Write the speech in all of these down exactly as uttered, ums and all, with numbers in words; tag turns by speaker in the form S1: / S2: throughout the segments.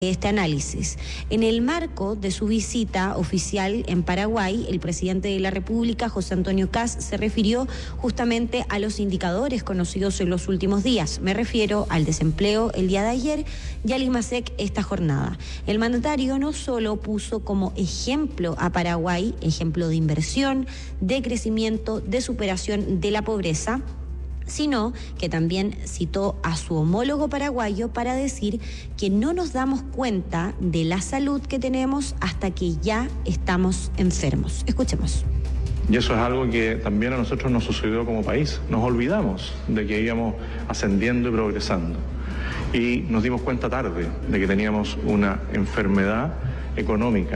S1: este análisis. En el marco de su visita oficial en Paraguay, el presidente de la República, José Antonio Kast, se refirió justamente a los indicadores conocidos en los últimos días. Me refiero al desempleo el día de ayer y al IMASEC esta jornada. El mandatario no solo puso como ejemplo a Paraguay, ejemplo de inversión, de crecimiento, de superación de la pobreza, sino que también citó a su homólogo paraguayo para decir que no nos damos cuenta de la salud que tenemos hasta que ya estamos enfermos. Escuchemos.
S2: Y eso es algo que también a nosotros nos sucedió como país. Nos olvidamos de que íbamos ascendiendo y progresando. Y nos dimos cuenta tarde de que teníamos una enfermedad económica.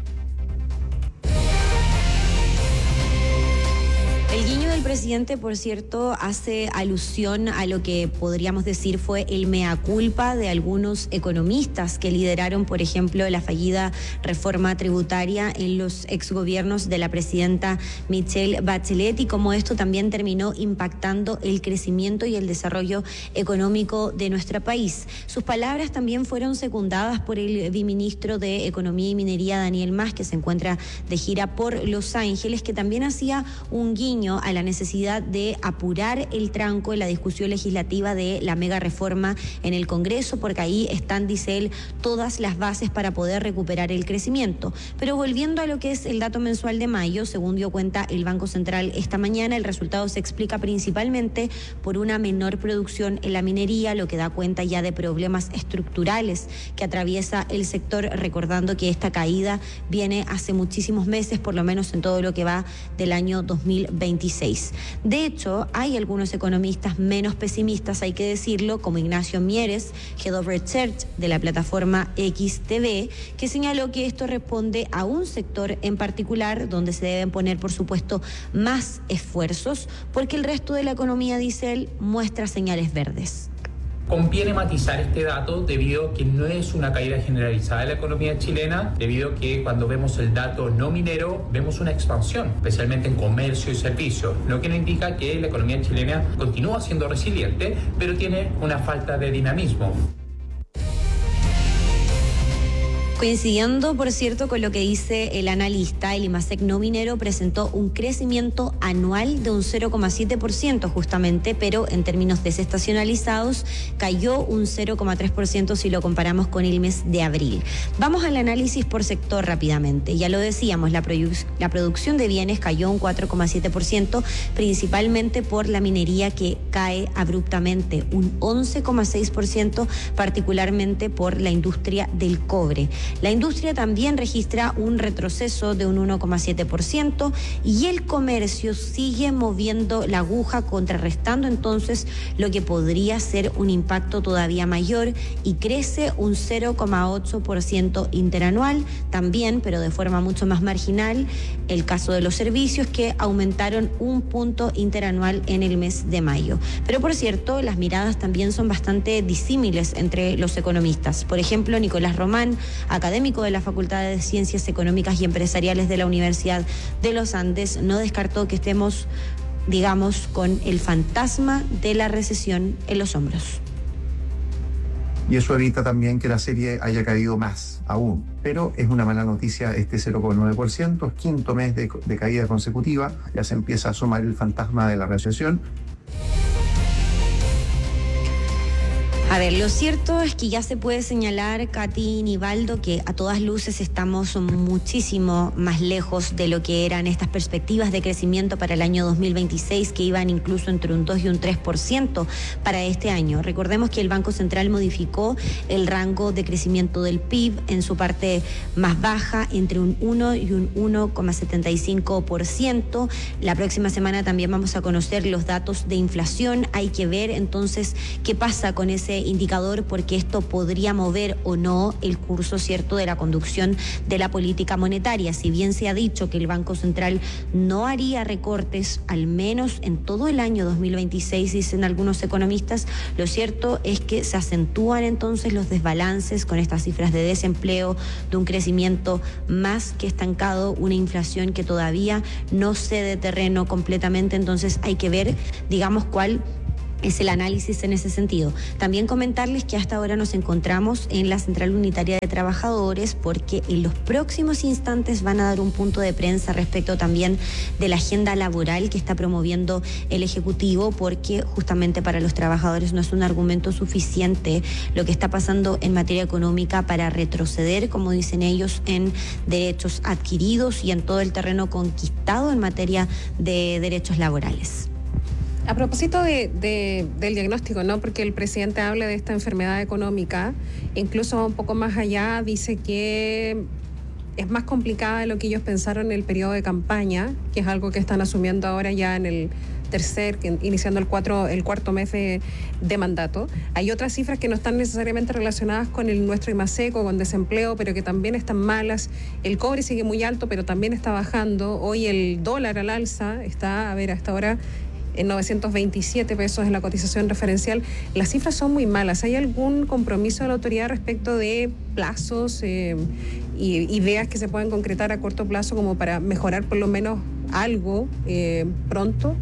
S1: El guiño del presidente, por cierto, hace alusión a lo que podríamos decir fue el mea culpa de algunos economistas que lideraron, por ejemplo, la fallida reforma tributaria en los exgobiernos de la presidenta Michelle Bachelet, y cómo esto también terminó impactando el crecimiento y el desarrollo económico de nuestro país. Sus palabras también fueron secundadas por el viceministro de Economía y Minería, Daniel Mas, que se encuentra de gira por Los Ángeles, que también hacía un guiño a la necesidad de apurar el tranco en la discusión legislativa de la mega reforma en el Congreso, porque ahí están, dice él, todas las bases para poder recuperar el crecimiento. Pero volviendo a lo que es el dato mensual de mayo, según dio cuenta el Banco Central esta mañana, el resultado se explica principalmente por una menor producción en la minería, lo que da cuenta ya de problemas estructurales que atraviesa el sector, recordando que esta caída viene hace muchísimos meses, por lo menos en todo lo que va del año dos mil veintiséis. De hecho, hay algunos economistas menos pesimistas, hay que decirlo, como Ignacio Mieres, Head of Research de la plataforma X T V, que señaló que esto responde a un sector en particular donde se deben poner, por supuesto, más esfuerzos, porque el resto de la economía, dice él, muestra señales verdes.
S3: Conviene matizar este dato debido a que no es una caída generalizada de la economía chilena, debido a que cuando vemos el dato no minero vemos una expansión, especialmente en comercio y servicios, lo que nos indica que la economía chilena continúa siendo resiliente, pero tiene una falta de dinamismo.
S1: Coincidiendo, por cierto, con lo que dice el analista, el IMASEC no minero presentó un crecimiento anual de un cero coma siete por ciento justamente, pero en términos desestacionalizados cayó un cero coma tres por ciento si lo comparamos con el mes de abril. Vamos al análisis por sector rápidamente. Ya lo decíamos, la, produ- la producción de bienes cayó un cuatro coma siete por ciento, principalmente por la minería, que cae abruptamente un once coma seis por ciento, particularmente por la industria del cobre. La industria también registra un retroceso de un uno coma siete por ciento y el comercio sigue moviendo la aguja, contrarrestando entonces lo que podría ser un impacto todavía mayor, y crece un cero coma ocho por ciento interanual también, pero de forma mucho más marginal. El caso de los servicios, que aumentaron un punto interanual en el mes de mayo. Pero por cierto, las miradas también son bastante disímiles entre los economistas. Por ejemplo, Nicolás Román, académico de la Facultad de Ciencias Económicas y Empresariales de la Universidad de los Andes, no descartó que estemos, digamos, con el fantasma de la recesión en los hombros.
S4: Y eso evita también que la serie haya caído más aún. Pero es una mala noticia este cero coma nueve por ciento, quinto mes de, de caída consecutiva, ya se empieza a asomar el fantasma de la recesión.
S1: A ver, lo cierto es que ya se puede señalar, Katy y Nivaldo, que a todas luces estamos muchísimo más lejos de lo que eran estas perspectivas de crecimiento para el año dos mil veintiséis, que iban incluso entre un dos y un tres por ciento para este año. Recordemos que el Banco Central modificó el rango de crecimiento del P I B en su parte más baja, entre un uno y un uno coma setenta y cinco por ciento. La próxima semana también vamos a conocer los datos de inflación. Hay que ver entonces qué pasa con ese indicador, porque esto podría mover o no el curso, cierto, de la conducción de la política monetaria. Si bien se ha dicho que el Banco Central no haría recortes, al menos en todo el año dos mil veintiséis, dicen algunos economistas, lo cierto es que se acentúan entonces los desbalances con estas cifras de desempleo, de un crecimiento más que estancado, una inflación que todavía no cede terreno completamente. Entonces hay que ver, digamos, cuál es el análisis en ese sentido. También comentarles que hasta ahora nos encontramos en la Central Unitaria de Trabajadores porque en los próximos instantes van a dar un punto de prensa respecto también de la agenda laboral que está promoviendo el Ejecutivo, porque justamente para los trabajadores no es un argumento suficiente lo que está pasando en materia económica para retroceder, como dicen ellos, en derechos adquiridos y en todo el terreno conquistado en materia de derechos laborales.
S5: A propósito de, de, del diagnóstico, ¿no? Porque el presidente habla de esta enfermedad económica, incluso un poco más allá, dice que es más complicada de lo que ellos pensaron en el periodo de campaña, que es algo que están asumiendo ahora ya en el tercer, iniciando el, cuatro, el cuarto mes de, de mandato. Hay otras cifras que no están necesariamente relacionadas con el nuestro IMASECO, con desempleo, pero que también están malas. El cobre sigue muy alto, pero también está bajando. Hoy el dólar al alza está, a ver, hasta ahora en novecientos veintisiete pesos en la cotización referencial. Las cifras son muy malas. ¿Hay algún compromiso de la autoridad respecto de plazos eh, y ideas que se puedan concretar a corto plazo como para mejorar por lo menos algo eh, pronto?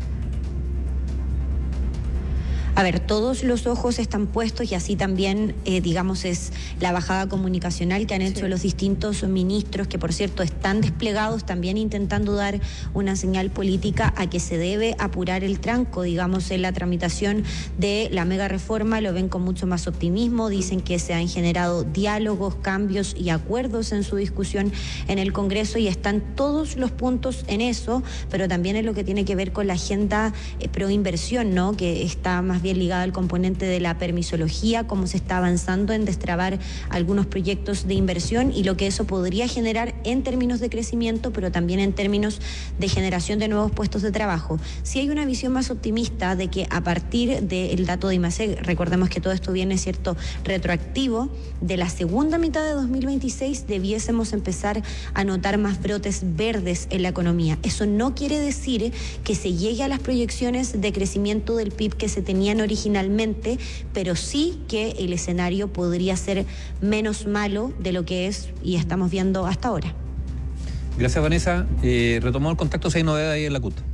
S1: A ver, todos los ojos están puestos y así también, eh, digamos, es la bajada comunicacional que han hecho sí. los distintos ministros, que por cierto están desplegados también intentando dar una señal política a que se debe apurar el tranco, digamos, en la tramitación de la mega reforma. Lo ven con mucho más optimismo, dicen que se han generado diálogos, cambios y acuerdos en su discusión en el Congreso y están todos los puntos en eso, pero también en lo que tiene que ver con la agenda eh, pro inversión, ¿no? Que está más bien ligada al componente de la permisología, cómo se está avanzando en destrabar algunos proyectos de inversión y lo que eso podría generar en términos de crecimiento, pero también en términos de generación de nuevos puestos de trabajo. Si hay una visión más optimista de que a partir del dato de IMASEC, recordemos que todo esto viene, cierto, retroactivo, de la segunda mitad de dos mil veintiséis debiésemos empezar a notar más brotes verdes en la economía. Eso no quiere decir que se llegue a las proyecciones de crecimiento del P I B que se tenían originalmente, pero sí que el escenario podría ser menos malo de lo que es y estamos viendo hasta ahora.
S6: Gracias, Vanessa. Eh, retomamos el contacto si hay novedad ahí en la C U T.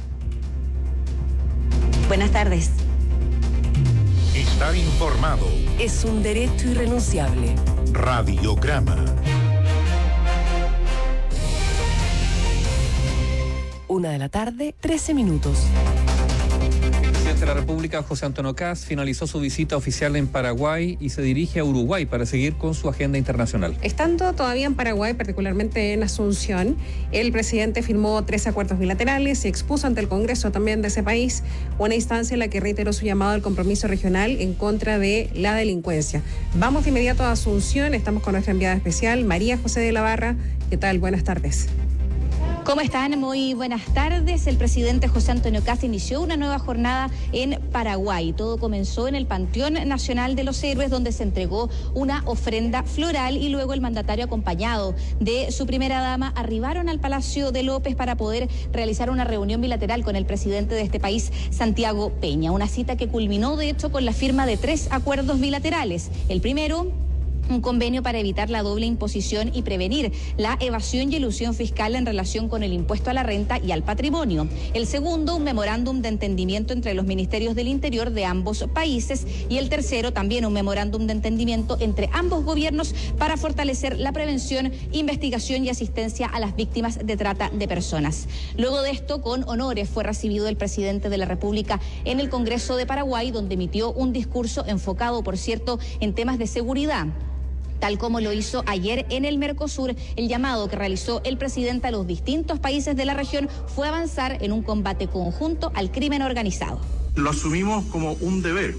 S1: Buenas tardes.
S7: Estar informado
S8: es un derecho irrenunciable.
S7: Radiograma.
S8: Una de la tarde, trece minutos.
S6: El presidente de la República, José Antonio Kast, finalizó su visita oficial en Paraguay y se dirige a Uruguay para seguir con su agenda internacional.
S5: Estando todavía en Paraguay, particularmente en Asunción, el presidente firmó tres acuerdos bilaterales y expuso ante el Congreso también de ese país una instancia en la que reiteró su llamado al compromiso regional en contra de la delincuencia. Vamos de inmediato a Asunción, estamos con nuestra enviada especial, María José de la Barra. ¿Qué tal? Buenas tardes.
S9: ¿Cómo están? Muy buenas tardes. El presidente José Antonio Kast inició una nueva jornada en Paraguay. Todo comenzó en el Panteón Nacional de los Héroes, donde se entregó una ofrenda floral y luego el mandatario, acompañado de su primera dama, arribaron al Palacio de López para poder realizar una reunión bilateral con el presidente de este país, Santiago Peña. Una cita que culminó, de hecho, con la firma de tres acuerdos bilaterales. El primero, un convenio para evitar la doble imposición y prevenir la evasión y elusión fiscal en relación con el impuesto a la renta y al patrimonio. El segundo, un memorándum de entendimiento entre los ministerios del Interior de ambos países. Y el tercero, también un memorándum de entendimiento entre ambos gobiernos para fortalecer la prevención, investigación y asistencia a las víctimas de trata de personas. Luego de esto, con honores, fue recibido el presidente de la República en el Congreso de Paraguay, donde emitió un discurso enfocado, por cierto, en temas de seguridad. Tal como lo hizo ayer en el Mercosur, el llamado que realizó el presidente a los distintos países de la región fue avanzar en un combate conjunto al crimen organizado.
S2: Lo asumimos como un deber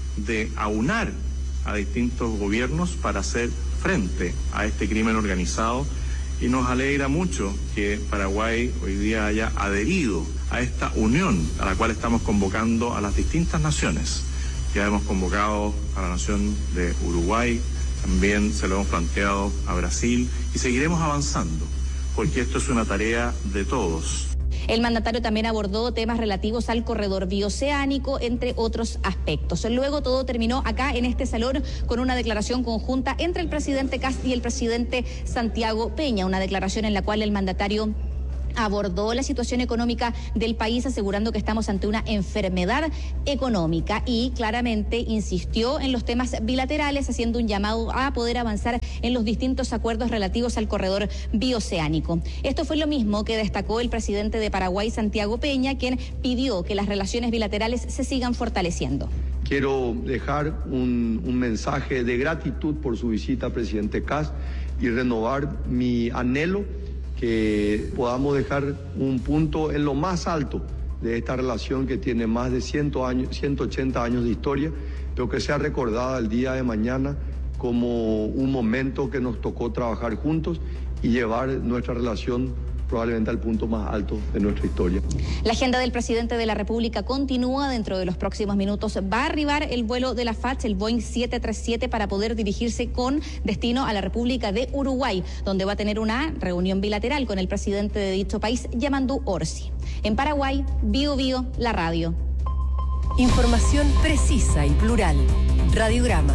S2: de aunar a distintos gobiernos para hacer frente a este crimen organizado y nos alegra mucho que Paraguay hoy día haya adherido a esta unión a la cual estamos convocando a las distintas naciones. Ya hemos convocado a la nación de Uruguay, también se lo hemos planteado a Brasil y seguiremos avanzando, porque esto es una tarea de todos.
S9: El mandatario también abordó temas relativos al corredor bioceánico, entre otros aspectos. Luego todo terminó acá en este salón con una declaración conjunta entre el presidente Kast y el presidente Santiago Peña, una declaración en la cual el mandatario abordó la situación económica del país, asegurando que estamos ante una enfermedad económica, y claramente insistió en los temas bilaterales, haciendo un llamado a poder avanzar en los distintos acuerdos relativos al corredor bioceánico. Esto fue lo mismo que destacó el presidente de Paraguay, Santiago Peña, quien pidió que las relaciones bilaterales se sigan fortaleciendo.
S10: Quiero dejar un, un mensaje de gratitud por su visita, presidente Kast, y renovar mi anhelo que podamos dejar un punto en lo más alto de esta relación que tiene más de cien años, ciento ochenta años de historia, pero que sea recordada el día de mañana como un momento que nos tocó trabajar juntos y llevar nuestra relación probablemente al punto más alto de nuestra historia.
S9: La agenda del presidente de la República continúa. Dentro de los próximos minutos va a arribar el vuelo de la F A C, el Boeing siete treinta y siete, para poder dirigirse con destino a la República de Uruguay, donde va a tener una reunión bilateral con el presidente de dicho país, Yamandu Orsi. En Paraguay, Bio Bio, la radio.
S8: Información precisa y plural. Radiograma.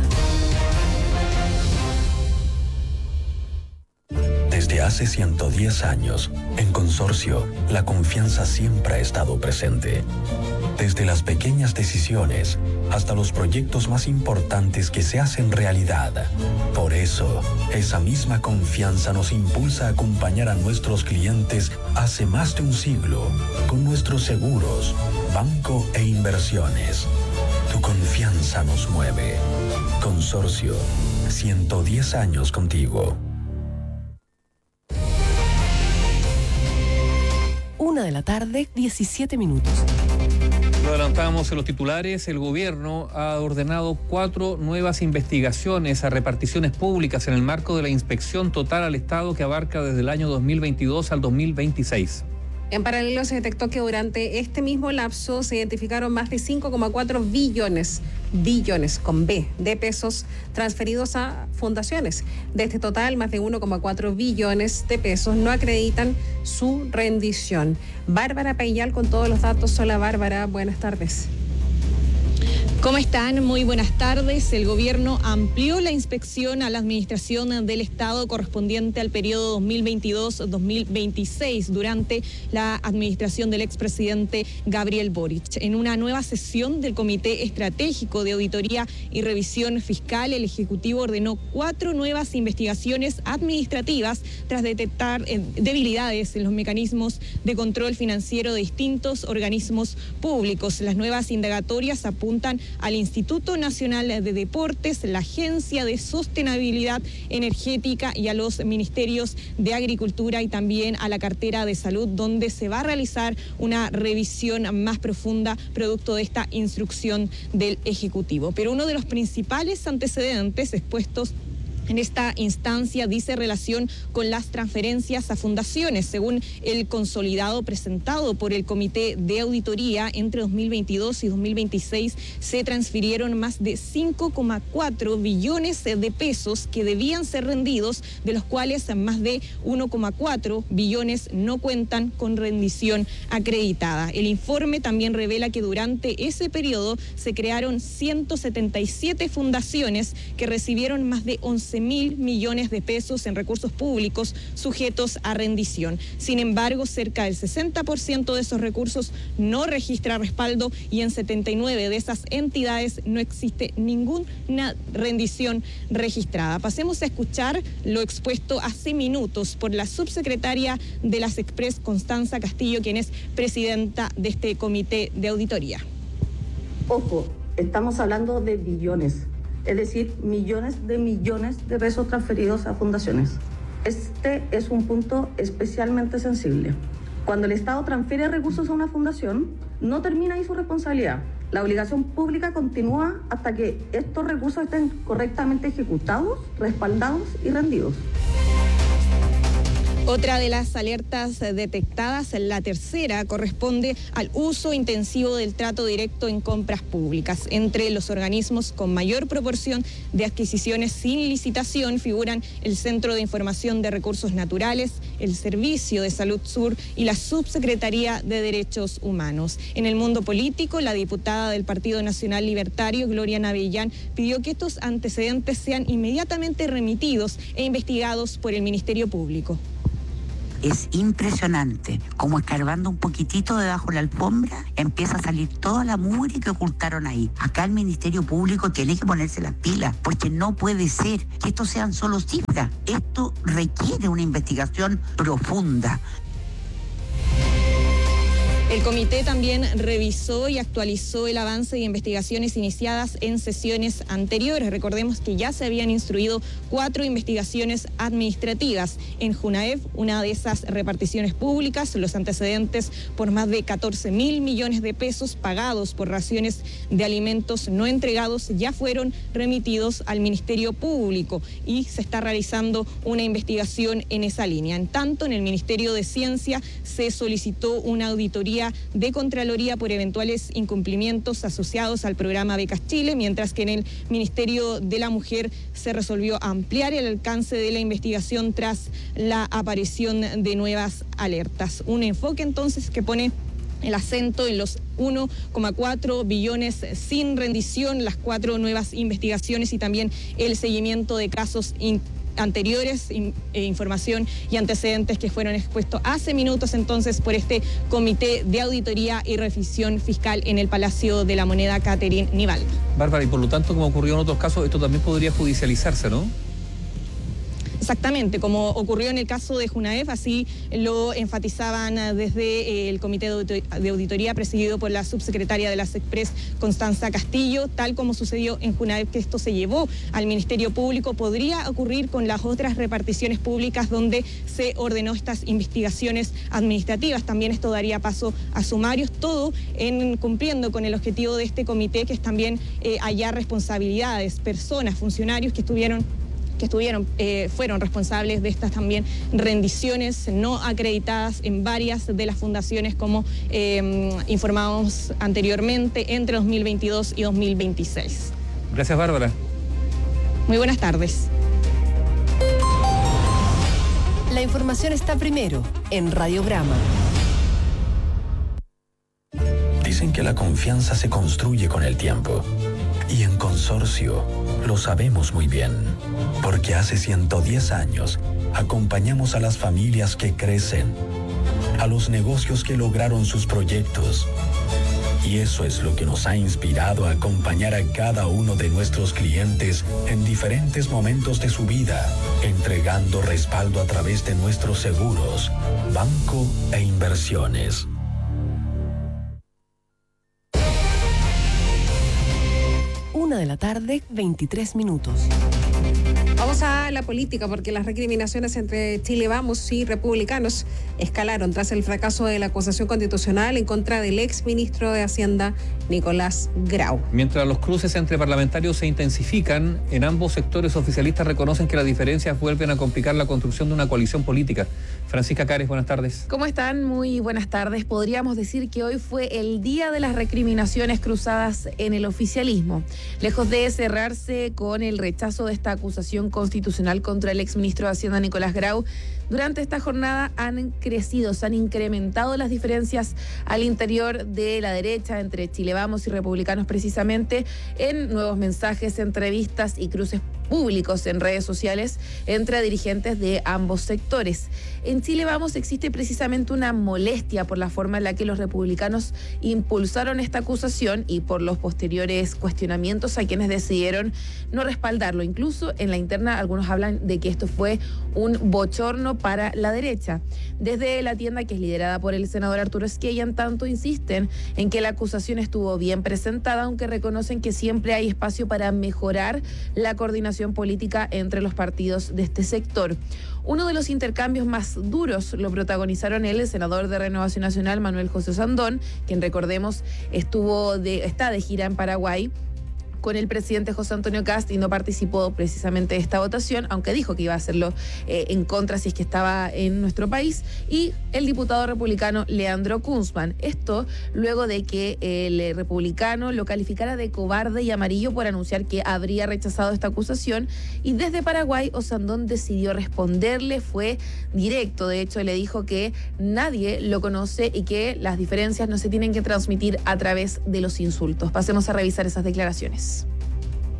S11: Desde hace ciento diez años, en Consorcio, la confianza siempre ha estado presente. Desde las pequeñas decisiones hasta los proyectos más importantes que se hacen realidad. Por eso, esa misma confianza nos impulsa a acompañar a nuestros clientes hace más de un siglo con nuestros seguros, banco e inversiones. Tu confianza nos mueve. Consorcio, ciento diez años contigo.
S8: Una de la tarde, diecisiete minutos.
S6: Lo adelantamos en los titulares. El gobierno ha ordenado cuatro nuevas investigaciones a reparticiones públicas en el marco de la inspección total al Estado que abarca desde el año dos mil veintidós al dos mil veintiséis.
S5: En paralelo, se detectó que durante este mismo lapso se identificaron más de cinco coma cuatro billones, billones con B, de pesos transferidos a fundaciones. De este total, más de uno coma cuatro billones de pesos no acreditan su rendición. Bárbara Payal con todos los datos. Hola Bárbara, buenas tardes.
S12: ¿Cómo están? Muy buenas tardes. El gobierno amplió la inspección a la administración del Estado correspondiente al periodo dos mil veintidós dos mil veintiséis durante la administración del expresidente Gabriel Boric. En una nueva sesión del Comité Estratégico de Auditoría y Revisión Fiscal, el Ejecutivo ordenó cuatro nuevas investigaciones administrativas tras detectar eh, debilidades en los mecanismos de control financiero de distintos organismos públicos. Las nuevas indagatorias apuntan al Instituto Nacional de Deportes, la Agencia de Sostenibilidad Energética y a los Ministerios de Agricultura y también a la cartera de Salud, donde se va a realizar una revisión más profunda producto de esta instrucción del Ejecutivo. Pero uno de los principales antecedentes expuestos en esta instancia dice relación con las transferencias a fundaciones. Según el consolidado presentado por el Comité de Auditoría, entre dos mil veintidós y dos mil veintiséis se transfirieron más de cinco coma cuatro billones de pesos que debían ser rendidos, de los cuales más de uno coma cuatro billones no cuentan con rendición acreditada. El informe también revela que durante ese periodo se crearon ciento setenta y siete fundaciones que recibieron más de once mil millones de pesos en recursos públicos sujetos a rendición. Sin embargo, cerca del sesenta por ciento de esos recursos no registra respaldo y en setenta y nueve de esas entidades no existe ninguna rendición registrada. Pasemos a escuchar lo expuesto hace minutos por la subsecretaria de las Express, Constanza Castillo, quien es presidenta de este comité de auditoría.
S13: Ojo, estamos hablando de billones. Es decir, millones de millones de pesos transferidos a fundaciones. Este es un punto especialmente sensible. Cuando el Estado transfiere recursos a una fundación, no termina ahí su responsabilidad. La obligación pública continúa hasta que estos recursos estén correctamente ejecutados, respaldados y rendidos.
S12: Otra de las alertas detectadas, la tercera, corresponde al uso intensivo del trato directo en compras públicas. Entre los organismos con mayor proporción de adquisiciones sin licitación figuran el Centro de Información de Recursos Naturales, el Servicio de Salud Sur y la Subsecretaría de Derechos Humanos. En el mundo político, la diputada del Partido Nacional Libertario, Gloria Navellán, pidió que estos antecedentes sean inmediatamente remitidos e investigados por el Ministerio Público.
S14: Es impresionante como escarbando un poquitito debajo de la alfombra empieza a salir toda la mugre que ocultaron ahí. Acá el Ministerio Público tiene que ponerse las pilas, porque no puede ser que esto sean solo cifras. Esto requiere una investigación profunda.
S12: El comité también revisó y actualizó el avance de investigaciones iniciadas en sesiones anteriores. Recordemos que ya se habían instruido cuatro investigaciones administrativas. En Junaef, una de esas reparticiones públicas, los antecedentes por más de catorce mil millones de pesos pagados por raciones de alimentos no entregados ya fueron remitidos al Ministerio Público y se está realizando una investigación en esa línea. En tanto, en el Ministerio de Ciencia se solicitó una auditoría de Contraloría por eventuales incumplimientos asociados al programa Becas Chile, mientras que en el Ministerio de la Mujer se resolvió ampliar el alcance de la investigación tras la aparición de nuevas alertas. Un enfoque entonces que pone el acento en los uno coma cuatro billones sin rendición, las cuatro nuevas investigaciones y también el seguimiento de casos in- anteriores, in, eh, información y antecedentes que fueron expuestos hace minutos entonces por este Comité de Auditoría y Revisión Fiscal en el Palacio de la Moneda, Catherine Nivaldo.
S6: Bárbara, y por lo tanto, como ocurrió en otros casos, esto también podría judicializarse, ¿no?
S12: Exactamente, como ocurrió en el caso de Junaef, así lo enfatizaban desde el Comité de Auditoría presidido por la subsecretaria de la SECPRES, Constanza Castillo, tal como sucedió en Junaef, que esto se llevó al Ministerio Público. Podría ocurrir con las otras reparticiones públicas donde se ordenó estas investigaciones administrativas. También esto daría paso a sumarios, todo en cumpliendo con el objetivo de este comité, que es también eh, hallar responsabilidades, personas, funcionarios que estuvieron que estuvieron, eh, fueron responsables de estas también rendiciones no acreditadas en varias de las fundaciones, como eh, informábamos anteriormente, entre dos mil veintidós y dos mil veintiséis.
S6: Gracias, Bárbara.
S12: Muy buenas tardes.
S8: La información está primero en Radiograma.
S11: Dicen que la confianza se construye con el tiempo. Y en Consorcio lo sabemos muy bien, porque hace ciento diez años acompañamos a las familias que crecen, a los negocios que lograron sus proyectos. Y eso es lo que nos ha inspirado a acompañar a cada uno de nuestros clientes en diferentes momentos de su vida, entregando respaldo a través de nuestros seguros, banco e inversiones.
S8: Una de la tarde, veintitrés minutos.
S5: Vamos a la política, porque las recriminaciones entre Chile Vamos y republicanos escalaron tras el fracaso de la acusación constitucional en contra del ex ministro de Hacienda, Nicolás Grau.
S6: Mientras los cruces entre parlamentarios se intensifican, en ambos sectores oficialistas reconocen que las diferencias vuelven a complicar la construcción de una coalición política. Francisca Cares, buenas tardes.
S15: ¿Cómo están? Muy buenas tardes. Podríamos decir que hoy fue el día de las recriminaciones cruzadas en el oficialismo. Lejos de cerrarse con el rechazo de esta acusación constitucional contra el exministro de Hacienda, Nicolás Grau, durante esta jornada han crecido, se han incrementado las diferencias al interior de la derecha entre Chile Vamos y republicanos, precisamente en nuevos mensajes, entrevistas y cruces públicos en redes sociales entre dirigentes de ambos sectores. En Chile Vamos existe precisamente una molestia por la forma en la que los republicanos impulsaron esta acusación y por los posteriores cuestionamientos a quienes decidieron no respaldarlo. Incluso en la interna algunos hablan de que esto fue un bochorno para la derecha. Desde la tienda, que es liderada por el senador Arturo Esquella, tanto insisten en que la acusación estuvo bien presentada, aunque reconocen que siempre hay espacio para mejorar la coordinación política entre los partidos de este sector. Uno de los intercambios más duros lo protagonizaron el senador de Renovación Nacional, Manuel José Osandón, quien, recordemos, estuvo de, está de gira en Paraguay con el presidente José Antonio Kast y no participó precisamente de esta votación, aunque dijo que iba a hacerlo eh, en contra si es que estaba en nuestro país, y el diputado republicano Leandro Kunzman. Esto luego de que el republicano lo calificara de cobarde y amarillo por anunciar que habría rechazado esta acusación, y desde Paraguay Osandón decidió responderle, fue directo. De hecho, le dijo que nadie lo conoce y que las diferencias no se tienen que transmitir a través de los insultos. Pasemos a revisar esas declaraciones.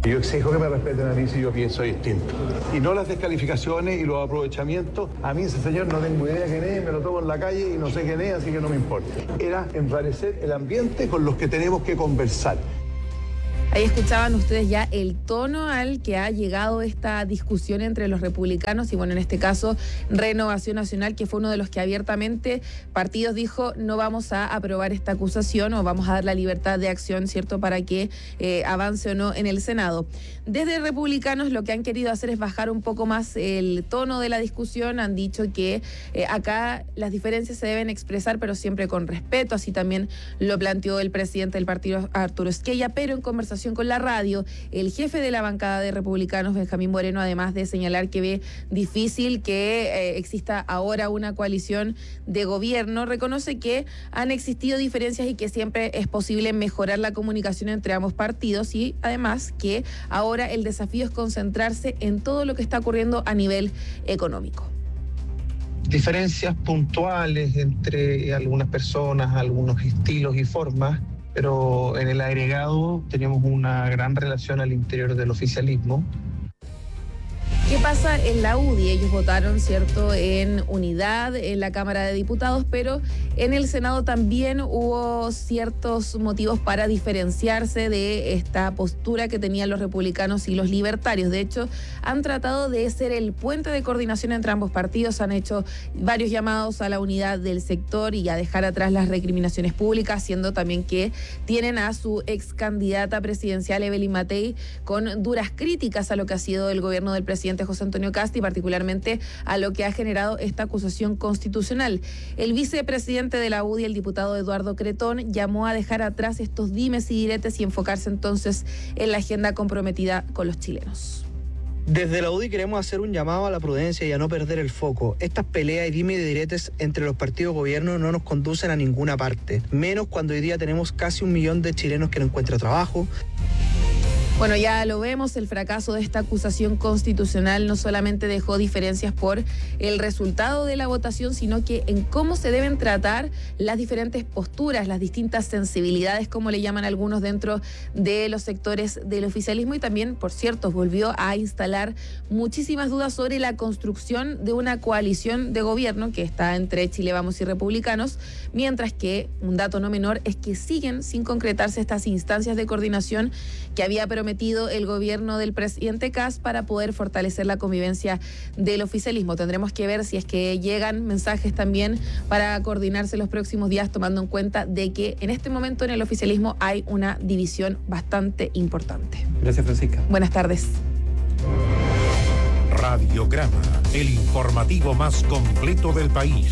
S16: Yo exijo que me respeten a mí si yo pienso distinto. Y no las descalificaciones y los aprovechamientos. A mí ese señor no tengo idea quién es, me lo tomo en la calle y no sé quién es, así que no me importa. Era enrarecer el ambiente con los que tenemos que conversar.
S15: Ahí escuchaban ustedes ya el tono al que ha llegado esta discusión entre los republicanos y, bueno, en este caso, Renovación Nacional, que fue uno de los que abiertamente partidos dijo no vamos a aprobar esta acusación o vamos a dar la libertad de acción, ¿cierto?, para que eh, avance o no en el Senado. Desde republicanos lo que han querido hacer es bajar un poco más el tono de la discusión. Han dicho que eh, acá las diferencias se deben expresar, pero siempre con respeto. Así también lo planteó el presidente del partido, Arturo Esquella, pero en conversación con la radio, el jefe de la bancada de republicanos, Benjamín Moreno, además de señalar que ve difícil que eh, exista ahora una coalición de gobierno, reconoce que han existido diferencias y que siempre es posible mejorar la comunicación entre ambos partidos y además que ahora el desafío es concentrarse en todo lo que está ocurriendo a nivel económico.
S17: Diferencias puntuales entre algunas personas, algunos estilos y formas, pero en el agregado tenemos una gran relación al interior del oficialismo.
S15: ¿Qué pasa en la U D I? Ellos votaron, ¿cierto?, en unidad en la Cámara de Diputados, pero en el Senado también hubo ciertos motivos para diferenciarse de esta postura que tenían los republicanos y los libertarios. De hecho, han tratado de ser el puente de coordinación entre ambos partidos, han hecho varios llamados a la unidad del sector y a dejar atrás las recriminaciones públicas, siendo también que tienen a su ex candidata presidencial, Evelyn Matei, con duras críticas a lo que ha sido el gobierno del presidente José Antonio Kast y particularmente a lo que ha generado esta acusación constitucional. El vicepresidente de la U D I, el diputado Eduardo Cretón, llamó a dejar atrás estos dimes y diretes y enfocarse entonces en la agenda comprometida con los chilenos.
S18: Desde la U D I queremos hacer un llamado a la prudencia y a no perder el foco. Estas peleas y dimes y diretes entre los partidos de gobierno no nos conducen a ninguna parte, menos cuando hoy día tenemos casi un millón de chilenos que no encuentran trabajo.
S15: Bueno, ya lo vemos, el fracaso de esta acusación constitucional no solamente dejó diferencias por el resultado de la votación, sino que en cómo se deben tratar las diferentes posturas, las distintas sensibilidades, como le llaman algunos dentro de los sectores del oficialismo, y también, por cierto, volvió a instalar muchísimas dudas sobre la construcción de una coalición de gobierno que está entre Chile Vamos y republicanos, mientras que un dato no menor es que siguen sin concretarse estas instancias de coordinación que había prometido metido el gobierno del presidente Kast para poder fortalecer la convivencia del oficialismo. Tendremos que ver si es que llegan mensajes también para coordinarse los próximos días, tomando en cuenta de que en este momento en el oficialismo hay una división bastante importante.
S6: Gracias, Francisca.
S15: Buenas tardes.
S7: Radiograma, el informativo más completo del país.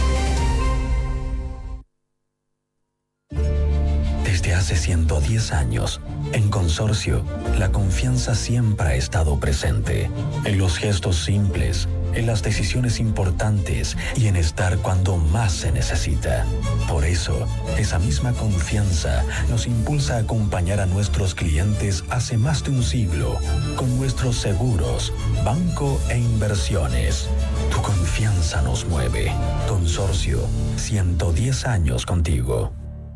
S11: Desde hace ciento diez años, en Consorcio, la confianza siempre ha estado presente. En los gestos simples, en las decisiones importantes y en estar cuando más se necesita. Por eso, esa misma confianza nos impulsa a acompañar a nuestros clientes hace más de un siglo con nuestros seguros, banco e inversiones. Tu confianza nos mueve. Consorcio, ciento diez años contigo.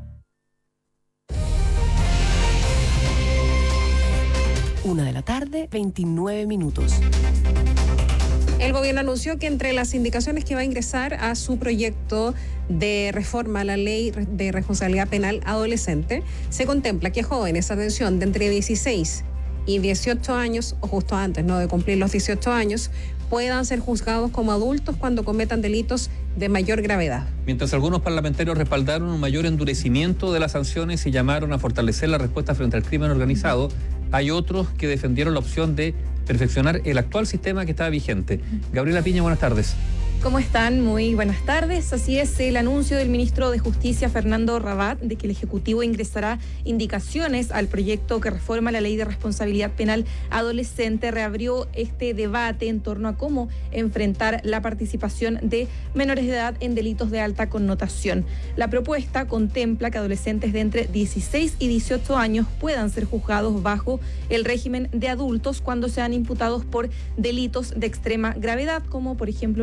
S8: Una de la tarde, veintinueve minutos.
S5: El gobierno anunció que entre las indicaciones que va a ingresar a su proyecto de reforma a la ley de responsabilidad penal adolescente, se contempla que jóvenes, atención, de entre dieciséis y dieciocho años, o justo antes, ¿no?, de cumplir los dieciocho años, puedan ser juzgados como adultos cuando cometan delitos de mayor gravedad.
S6: Mientras algunos parlamentarios respaldaron un mayor endurecimiento de las sanciones y llamaron a fortalecer la respuesta frente al crimen organizado, hay otros que defendieron la opción de perfeccionar el actual sistema que estaba vigente. Gabriela Piña, buenas tardes.
S19: ¿Cómo están? Muy buenas tardes. Así es, el anuncio del ministro de Justicia, Fernando Rabat, de que el Ejecutivo ingresará indicaciones al proyecto que reforma la Ley de Responsabilidad Penal Adolescente, reabrió este debate en torno a cómo enfrentar la participación de menores de edad en delitos de alta connotación. La propuesta contempla que adolescentes de entre dieciséis y dieciocho años puedan ser juzgados bajo el régimen de adultos cuando sean imputados por delitos de extrema gravedad, como por ejemplo homicidio,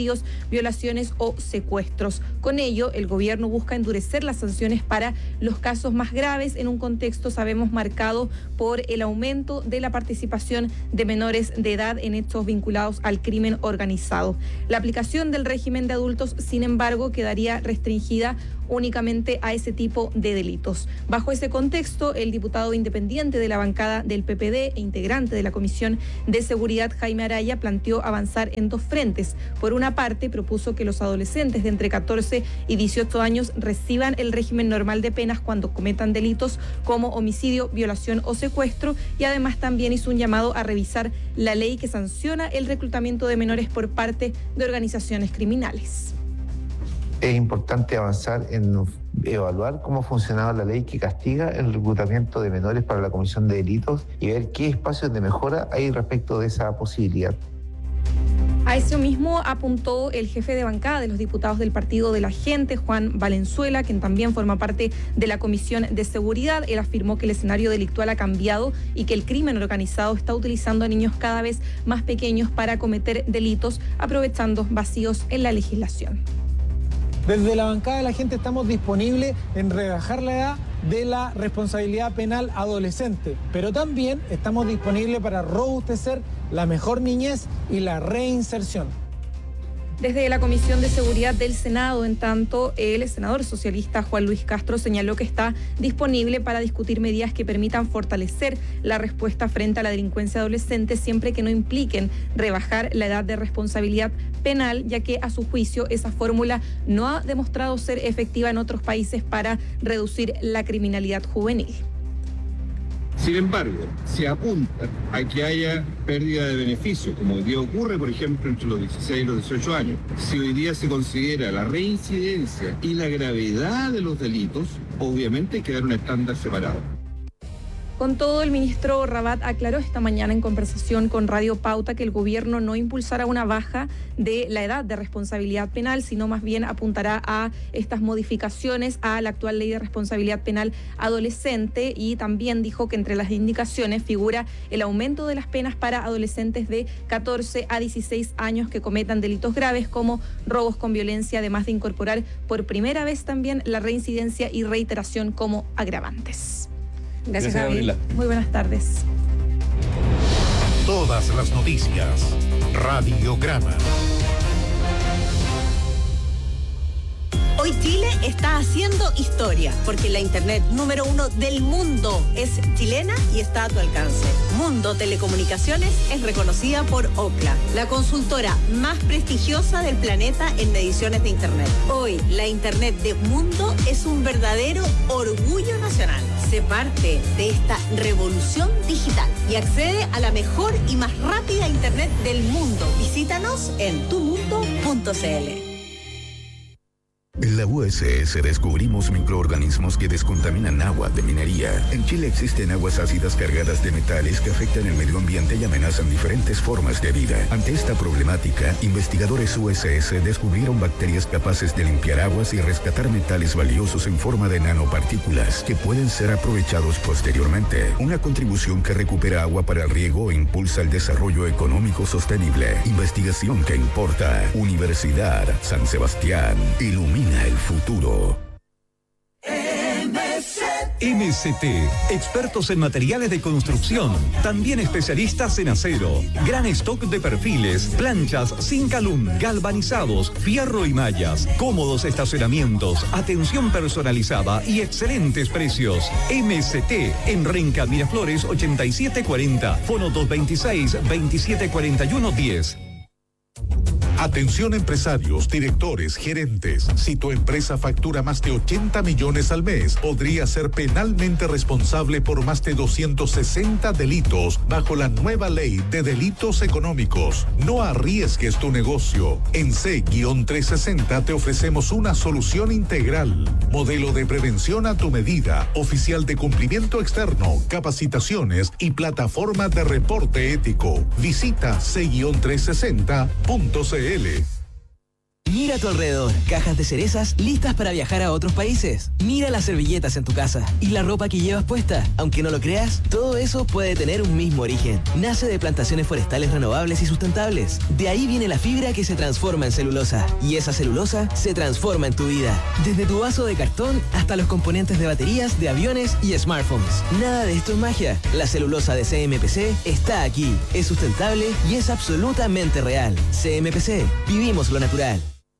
S19: homicidios, violaciones o secuestros. Con ello, el gobierno busca endurecer las sanciones para los casos más graves en un contexto, sabemos, marcado por el aumento de la participación de menores de edad en hechos vinculados al crimen organizado. La aplicación del régimen de adultos, sin embargo, quedaría restringida únicamente a ese tipo de delitos. Bajo ese contexto, el diputado independiente de la bancada del P P D e integrante de la Comisión de Seguridad, Jaime Araya, planteó avanzar en dos frentes. Por una parte, propuso que los adolescentes de entre catorce y dieciocho años reciban el régimen normal de penas cuando cometan delitos como homicidio, violación o secuestro, y además también hizo un llamado a revisar la ley que sanciona el reclutamiento de menores por parte de organizaciones criminales.
S20: Es importante avanzar en evaluar cómo funcionaba la ley que castiga el reclutamiento de menores para la comisión de delitos y ver qué espacios de mejora hay respecto de esa posibilidad.
S19: A eso mismo apuntó el jefe de bancada de los diputados del Partido de la Gente, Juan Valenzuela, quien también forma parte de la Comisión de Seguridad. Él afirmó que el escenario delictual ha cambiado y que el crimen organizado está utilizando a niños cada vez más pequeños para cometer delitos, aprovechando vacíos en la legislación.
S21: Desde la bancada de la Gente estamos disponibles en rebajar la edad de la responsabilidad penal adolescente, pero también estamos disponibles para robustecer la mejor niñez y la reinserción.
S19: Desde la Comisión de Seguridad del Senado, en tanto, el senador socialista Juan Luis Castro señaló que está disponible para discutir medidas que permitan fortalecer la respuesta frente a la delincuencia adolescente, siempre que no impliquen rebajar la edad de responsabilidad penal, ya que a su juicio esa fórmula no ha demostrado ser efectiva en otros países para reducir la criminalidad juvenil.
S22: Sin embargo, se apunta a que haya pérdida de beneficios, como hoy día ocurre, por ejemplo, entre los dieciséis y los dieciocho años. Si hoy día se considera la reincidencia y la gravedad de los delitos, obviamente hay que dar un estándar separado.
S19: Con todo, el ministro Rabat aclaró esta mañana en conversación con Radio Pauta que el gobierno no impulsará una baja de la edad de responsabilidad penal, sino más bien apuntará a estas modificaciones a la actual ley de responsabilidad penal adolescente, y también dijo que entre las indicaciones figura el aumento de las penas para adolescentes de catorce a dieciséis años que cometan delitos graves como robos con violencia, además de incorporar por primera vez también la reincidencia y reiteración como agravantes. Gracias, Gracias Gabriela. Muy buenas tardes.
S7: Todas las noticias. Radiograma.
S23: Hoy Chile está haciendo historia, porque la internet número uno del mundo es chilena y está a tu alcance. Mundo Telecomunicaciones es reconocida por Ookla, la consultora más prestigiosa del planeta en mediciones de internet. Hoy, la internet de Mundo es un verdadero orgullo nacional. Sé parte de esta revolución digital y accede a la mejor y más rápida internet del mundo. Visítanos en tu mundo punto c l.
S24: En la U S S descubrimos microorganismos que descontaminan agua de minería. En Chile existen aguas ácidas cargadas de metales que afectan el medio ambiente y amenazan diferentes formas de vida. Ante esta problemática, investigadores U S S descubrieron bacterias capaces de limpiar aguas y rescatar metales valiosos en forma de nanopartículas que pueden ser aprovechados posteriormente. Una contribución que recupera agua para el riego e impulsa el desarrollo económico sostenible. Investigación que importa. Universidad San Sebastián. Ilumina el futuro.
S25: M C T, expertos en materiales de construcción, también especialistas en acero, gran stock de perfiles, planchas, Zincalum, galvanizados, fierro y mallas, cómodos estacionamientos, atención personalizada y excelentes precios. M C T en Renca Miraflores ochenta y siete cuarenta, fono dos veintiséis, veintisiete cuarenta y uno diez.
S7: Atención empresarios, directores, gerentes. Si tu empresa factura más de ochenta millones al mes, podría ser penalmente responsable por más de doscientos sesenta delitos bajo la nueva ley de delitos económicos. No arriesgues tu negocio. En C trescientos sesenta te ofrecemos una solución integral. Modelo de prevención a tu medida, oficial de cumplimiento externo, capacitaciones y plataforma de reporte ético. Visita C trescientos sesenta punto c l.
S1: Mira a tu alrededor, cajas de cerezas listas para viajar a otros países. Mira las servilletas en tu casa y la ropa que llevas puesta. Aunque no lo creas, todo eso puede tener un mismo origen. Nace de plantaciones forestales renovables y sustentables. De ahí viene la fibra que se transforma en celulosa. Y esa celulosa se transforma en tu vida. Desde tu vaso de cartón hasta los componentes de baterías de aviones y smartphones. Nada de esto es magia. La celulosa de C M P C está aquí. Es sustentable y es absolutamente real. C M P C. Vivimos lo natural.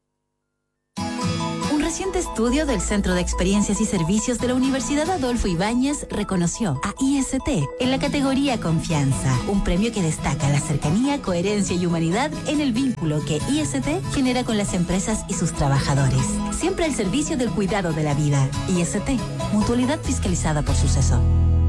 S2: Un reciente estudio del Centro de Experiencias y Servicios de la Universidad Adolfo Ibáñez reconoció a I S T en la categoría Confianza, un premio que destaca la cercanía, coherencia y humanidad en el vínculo que I S T genera con las empresas y sus trabajadores. Siempre al servicio del cuidado de la vida. I S T, mutualidad fiscalizada por Suceso.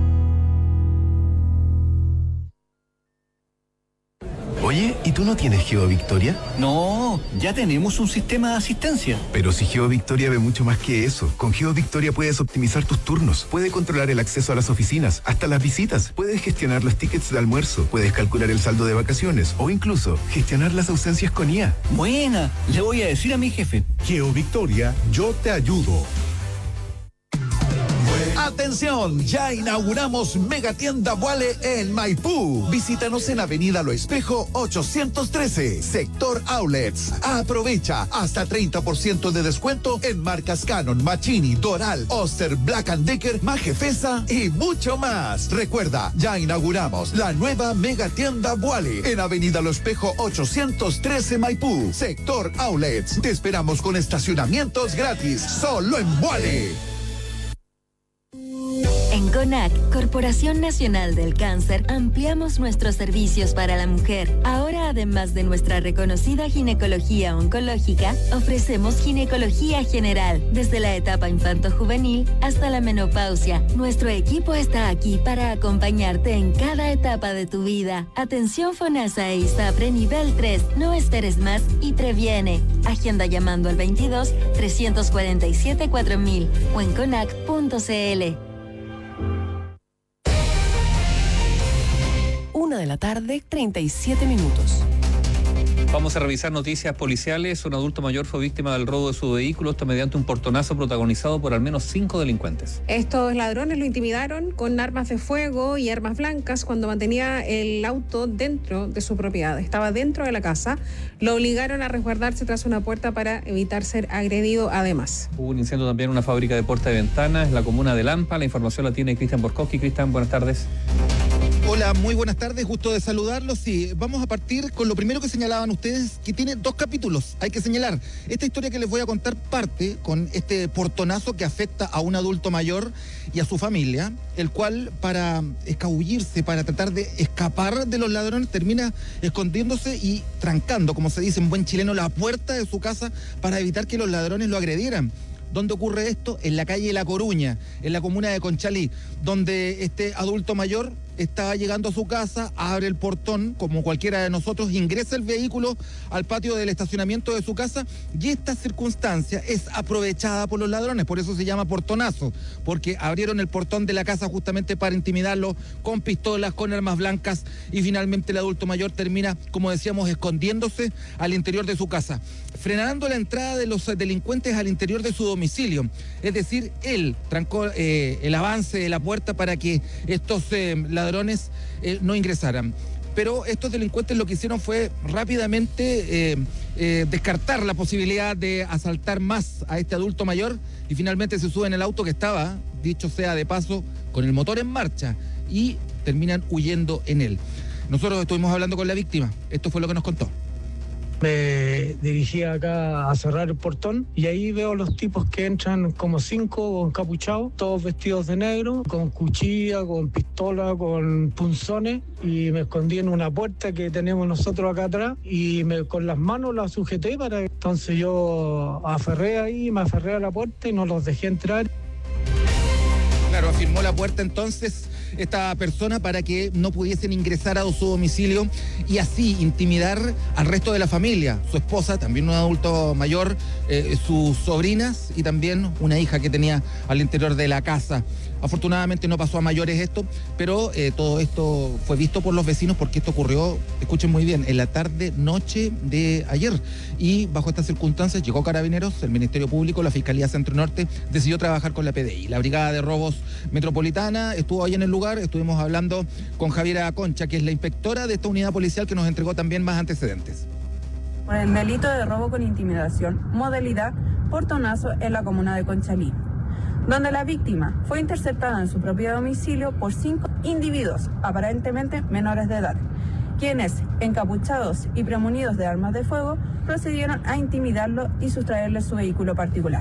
S3: Oye, ¿y tú no tienes GeoVictoria?
S4: No, ya tenemos un sistema de asistencia.
S3: Pero si GeoVictoria ve mucho más que eso. Con GeoVictoria puedes optimizar tus turnos, puedes controlar el acceso a las oficinas, hasta las visitas, puedes gestionar los tickets de almuerzo, puedes calcular el saldo de vacaciones o incluso gestionar las ausencias con I A.
S4: Buena, le voy a decir a mi jefe.
S7: GeoVictoria, yo te ayudo.
S10: Atención, ya inauguramos Megatienda Vuale en Maipú. Visítanos en Avenida Lo Espejo ochocientos trece, Sector Outlets. Aprovecha hasta treinta por ciento de descuento en marcas Canon, Machini, Doral, Oster, Black and Decker, Majefesa y mucho más. Recuerda, ya inauguramos la nueva Megatienda Vuale en Avenida Lo Espejo ochocientos trece, Maipú, Sector Outlets. Te esperamos con estacionamientos gratis, solo en Vuale.
S2: En CONAC, Corporación Nacional del Cáncer, ampliamos nuestros servicios para la mujer. Ahora, además de nuestra reconocida ginecología oncológica, ofrecemos ginecología general, desde la etapa infanto-juvenil hasta la menopausia. Nuestro equipo está aquí para acompañarte en cada etapa de tu vida. Atención FONASA e ISAPRE nivel tres. No esperes más y previene. Agenda llamando al veintidós, trescientos cuarenta y siete, cuatro mil o en conac punto c l.
S8: Una de la tarde, treinta y siete minutos.
S6: Vamos a revisar noticias policiales. Un adulto mayor fue víctima del robo de su vehículo, esto mediante un portonazo protagonizado por al menos cinco delincuentes.
S5: Estos ladrones lo intimidaron con armas de fuego y armas blancas cuando mantenía el auto dentro de su propiedad. Estaba dentro de la casa. Lo obligaron a resguardarse tras una puerta para evitar ser agredido además.
S6: Hubo un incendio también en una fábrica de puerta de ventanas en la comuna de Lampa. La información la tiene Cristian Borkowski. Cristian, buenas tardes.
S26: Hola, muy buenas tardes, gusto de saludarlos. Sí, vamos a partir con lo primero que señalaban ustedes, que tiene dos capítulos, hay que señalar. Esta historia que les voy a contar parte con este portonazo que afecta a un adulto mayor y a su familia, el cual para escabullirse, para tratar de escapar de los ladrones, termina escondiéndose y trancando, como se dice en buen chileno, la puerta de su casa para evitar que los ladrones lo agredieran. ¿Dónde ocurre esto? En la calle La Coruña, en la comuna de Conchalí, donde este adulto mayor está llegando a su casa, abre el portón, como cualquiera de nosotros, ingresa el vehículo al patio del estacionamiento de su casa, y esta circunstancia es aprovechada por los ladrones, por eso se llama portonazo, porque abrieron el portón de la casa justamente para intimidarlo con pistolas, con armas blancas, y finalmente el adulto mayor termina, como decíamos, escondiéndose al interior de su casa, frenando la entrada de los delincuentes al interior de su domicilio. Es decir, él trancó eh, el avance de la puerta para que estos eh, ladrones eh, no ingresaran. Pero estos delincuentes lo que hicieron fue rápidamente eh, eh, descartar la posibilidad de asaltar más a este adulto mayor y finalmente se suben en el auto que estaba, dicho sea de paso, con el motor en marcha y terminan huyendo en él. Nosotros estuvimos hablando con la víctima. Esto fue lo que nos contó.
S21: Me dirigí acá a cerrar el portón y ahí veo los tipos que entran como cinco encapuchados, todos vestidos de negro, con cuchilla, con pistola, con punzones, y me escondí en una puerta que tenemos nosotros acá atrás y me, con las manos la sujeté para... Entonces yo aferré ahí, me aferré a la puerta y no los dejé entrar.
S26: Claro, afirmó la puerta entonces esta persona para que no pudiesen ingresar a su domicilio y así intimidar al resto de la familia, su esposa, también un adulto mayor, eh, sus sobrinas y también una hija que tenía al interior de la casa. Afortunadamente no pasó a mayores esto, pero eh, todo esto fue visto por los vecinos porque esto ocurrió, escuchen muy bien, en la tarde, noche de ayer. Y bajo estas circunstancias llegó Carabineros, el Ministerio Público, la Fiscalía Centro Norte decidió trabajar con la P D I. La Brigada de Robos Metropolitana estuvo ahí en el lugar, estuvimos hablando con Javiera Concha, que es la inspectora de esta unidad policial, que nos entregó también más antecedentes.
S9: Por el delito de robo con intimidación, modalidad portonazo en la comuna de Conchalí, donde la víctima fue interceptada en su propio domicilio por cinco individuos, aparentemente menores de edad, quienes, encapuchados y premunidos de armas de fuego, procedieron a intimidarlo y sustraerle su vehículo particular.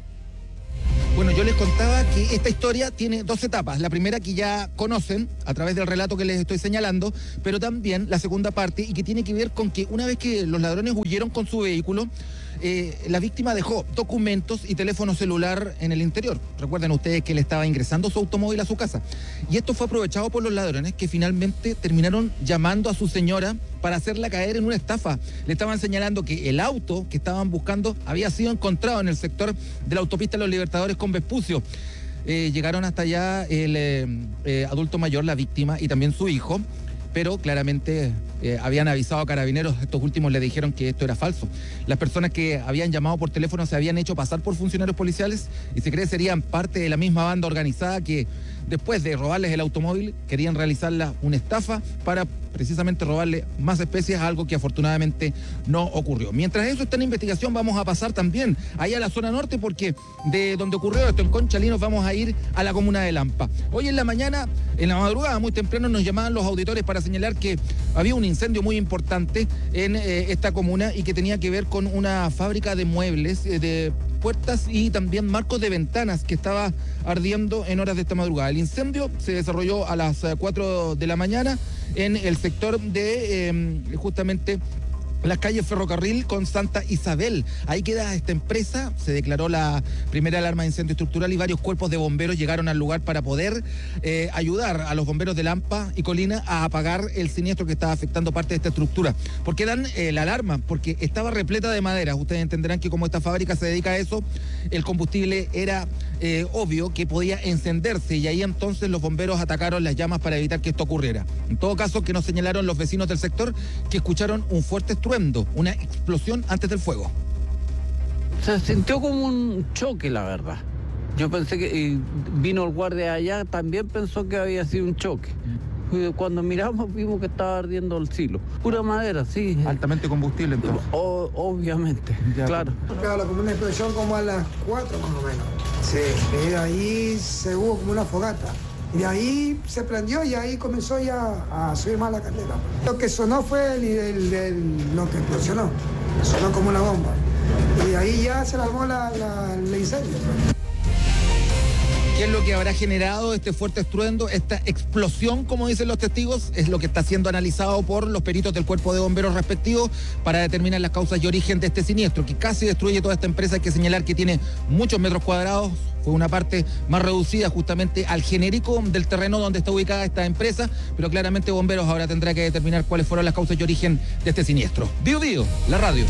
S26: Bueno, yo les contaba que esta historia tiene dos etapas. La primera que ya conocen a través del relato que les estoy señalando, pero también la segunda parte y que tiene que ver con que una vez que los ladrones huyeron con su vehículo, eh, la víctima dejó documentos y teléfono celular en el interior. Recuerden ustedes que él estaba ingresando su automóvil a su casa. Y esto fue aprovechado por los ladrones que finalmente terminaron llamando a su señora para hacerla caer en una estafa. Le estaban señalando que el auto que estaban buscando había sido encontrado en el sector de la autopista Los Libertadores con Vespucio. Eh, llegaron hasta allá el eh, eh, adulto mayor, la víctima, y también su hijo, pero claramente eh, habían avisado a Carabineros. Estos últimos le dijeron que esto era falso. Las personas que habían llamado por teléfono se habían hecho pasar por funcionarios policiales y se cree serían parte de la misma banda organizada que después de robarles el automóvil querían realizarla una estafa para precisamente robarle más especies, algo que afortunadamente no ocurrió. Mientras eso está en investigación, vamos a pasar también ahí a la zona norte, porque de donde ocurrió esto en Conchalí nos vamos a ir a la comuna de Lampa. Hoy en la mañana, en la madrugada, muy temprano, nos llamaban los auditores para señalar que había un incendio muy importante en eh, esta comuna y que tenía que ver con una fábrica de muebles, eh, de puertas y también marcos de ventanas que estaba ardiendo en horas de esta madrugada. El incendio se desarrolló a las cuatro de la mañana en el sector de eh, justamente las calles Ferrocarril con Santa Isabel. Ahí queda esta empresa, se declaró la primera alarma de incendio estructural y varios cuerpos de bomberos llegaron al lugar para poder eh, ayudar a los bomberos de Lampa y Colina a apagar el siniestro que estaba afectando parte de esta estructura. ¿Por qué dan eh, la alarma? Porque estaba repleta de madera. Ustedes entenderán que como esta fábrica se dedica a eso, el combustible era eh, obvio que podía encenderse y ahí entonces los bomberos atacaron las llamas para evitar que esto ocurriera. En todo caso, que nos señalaron los vecinos del sector que escucharon un fuerte estruendo, una explosión antes del fuego.
S12: Se sintió como un choque, la verdad. Yo pensé que y vino el guardia allá, también pensó que había sido un choque. Cuando miramos vimos que estaba ardiendo el silo. Pura madera, sí.
S26: Altamente combustible entonces.
S12: O, obviamente, ya, claro.
S13: Claro, como una explosión como a las cuatro más o menos. Sí, y de ahí se hubo como una fogata. Y de ahí se prendió y ahí comenzó ya a subir más la candela. Lo que sonó fue el, el, el, lo que explosionó. Sonó como una bomba. Y de ahí ya se largó la, la, el incendio.
S26: ¿Qué es lo que habrá generado este fuerte estruendo? Esta explosión, como dicen los testigos, es lo que está siendo analizado por los peritos del cuerpo de bomberos respectivos para determinar las causas y origen de este siniestro, que casi destruye toda esta empresa. Hay que señalar que tiene muchos metros cuadrados. Fue una parte más reducida justamente al genérico del terreno donde está ubicada esta empresa, pero claramente Bomberos ahora tendrá que determinar cuáles fueron las causas y origen de este siniestro. Bio Bio, la radio.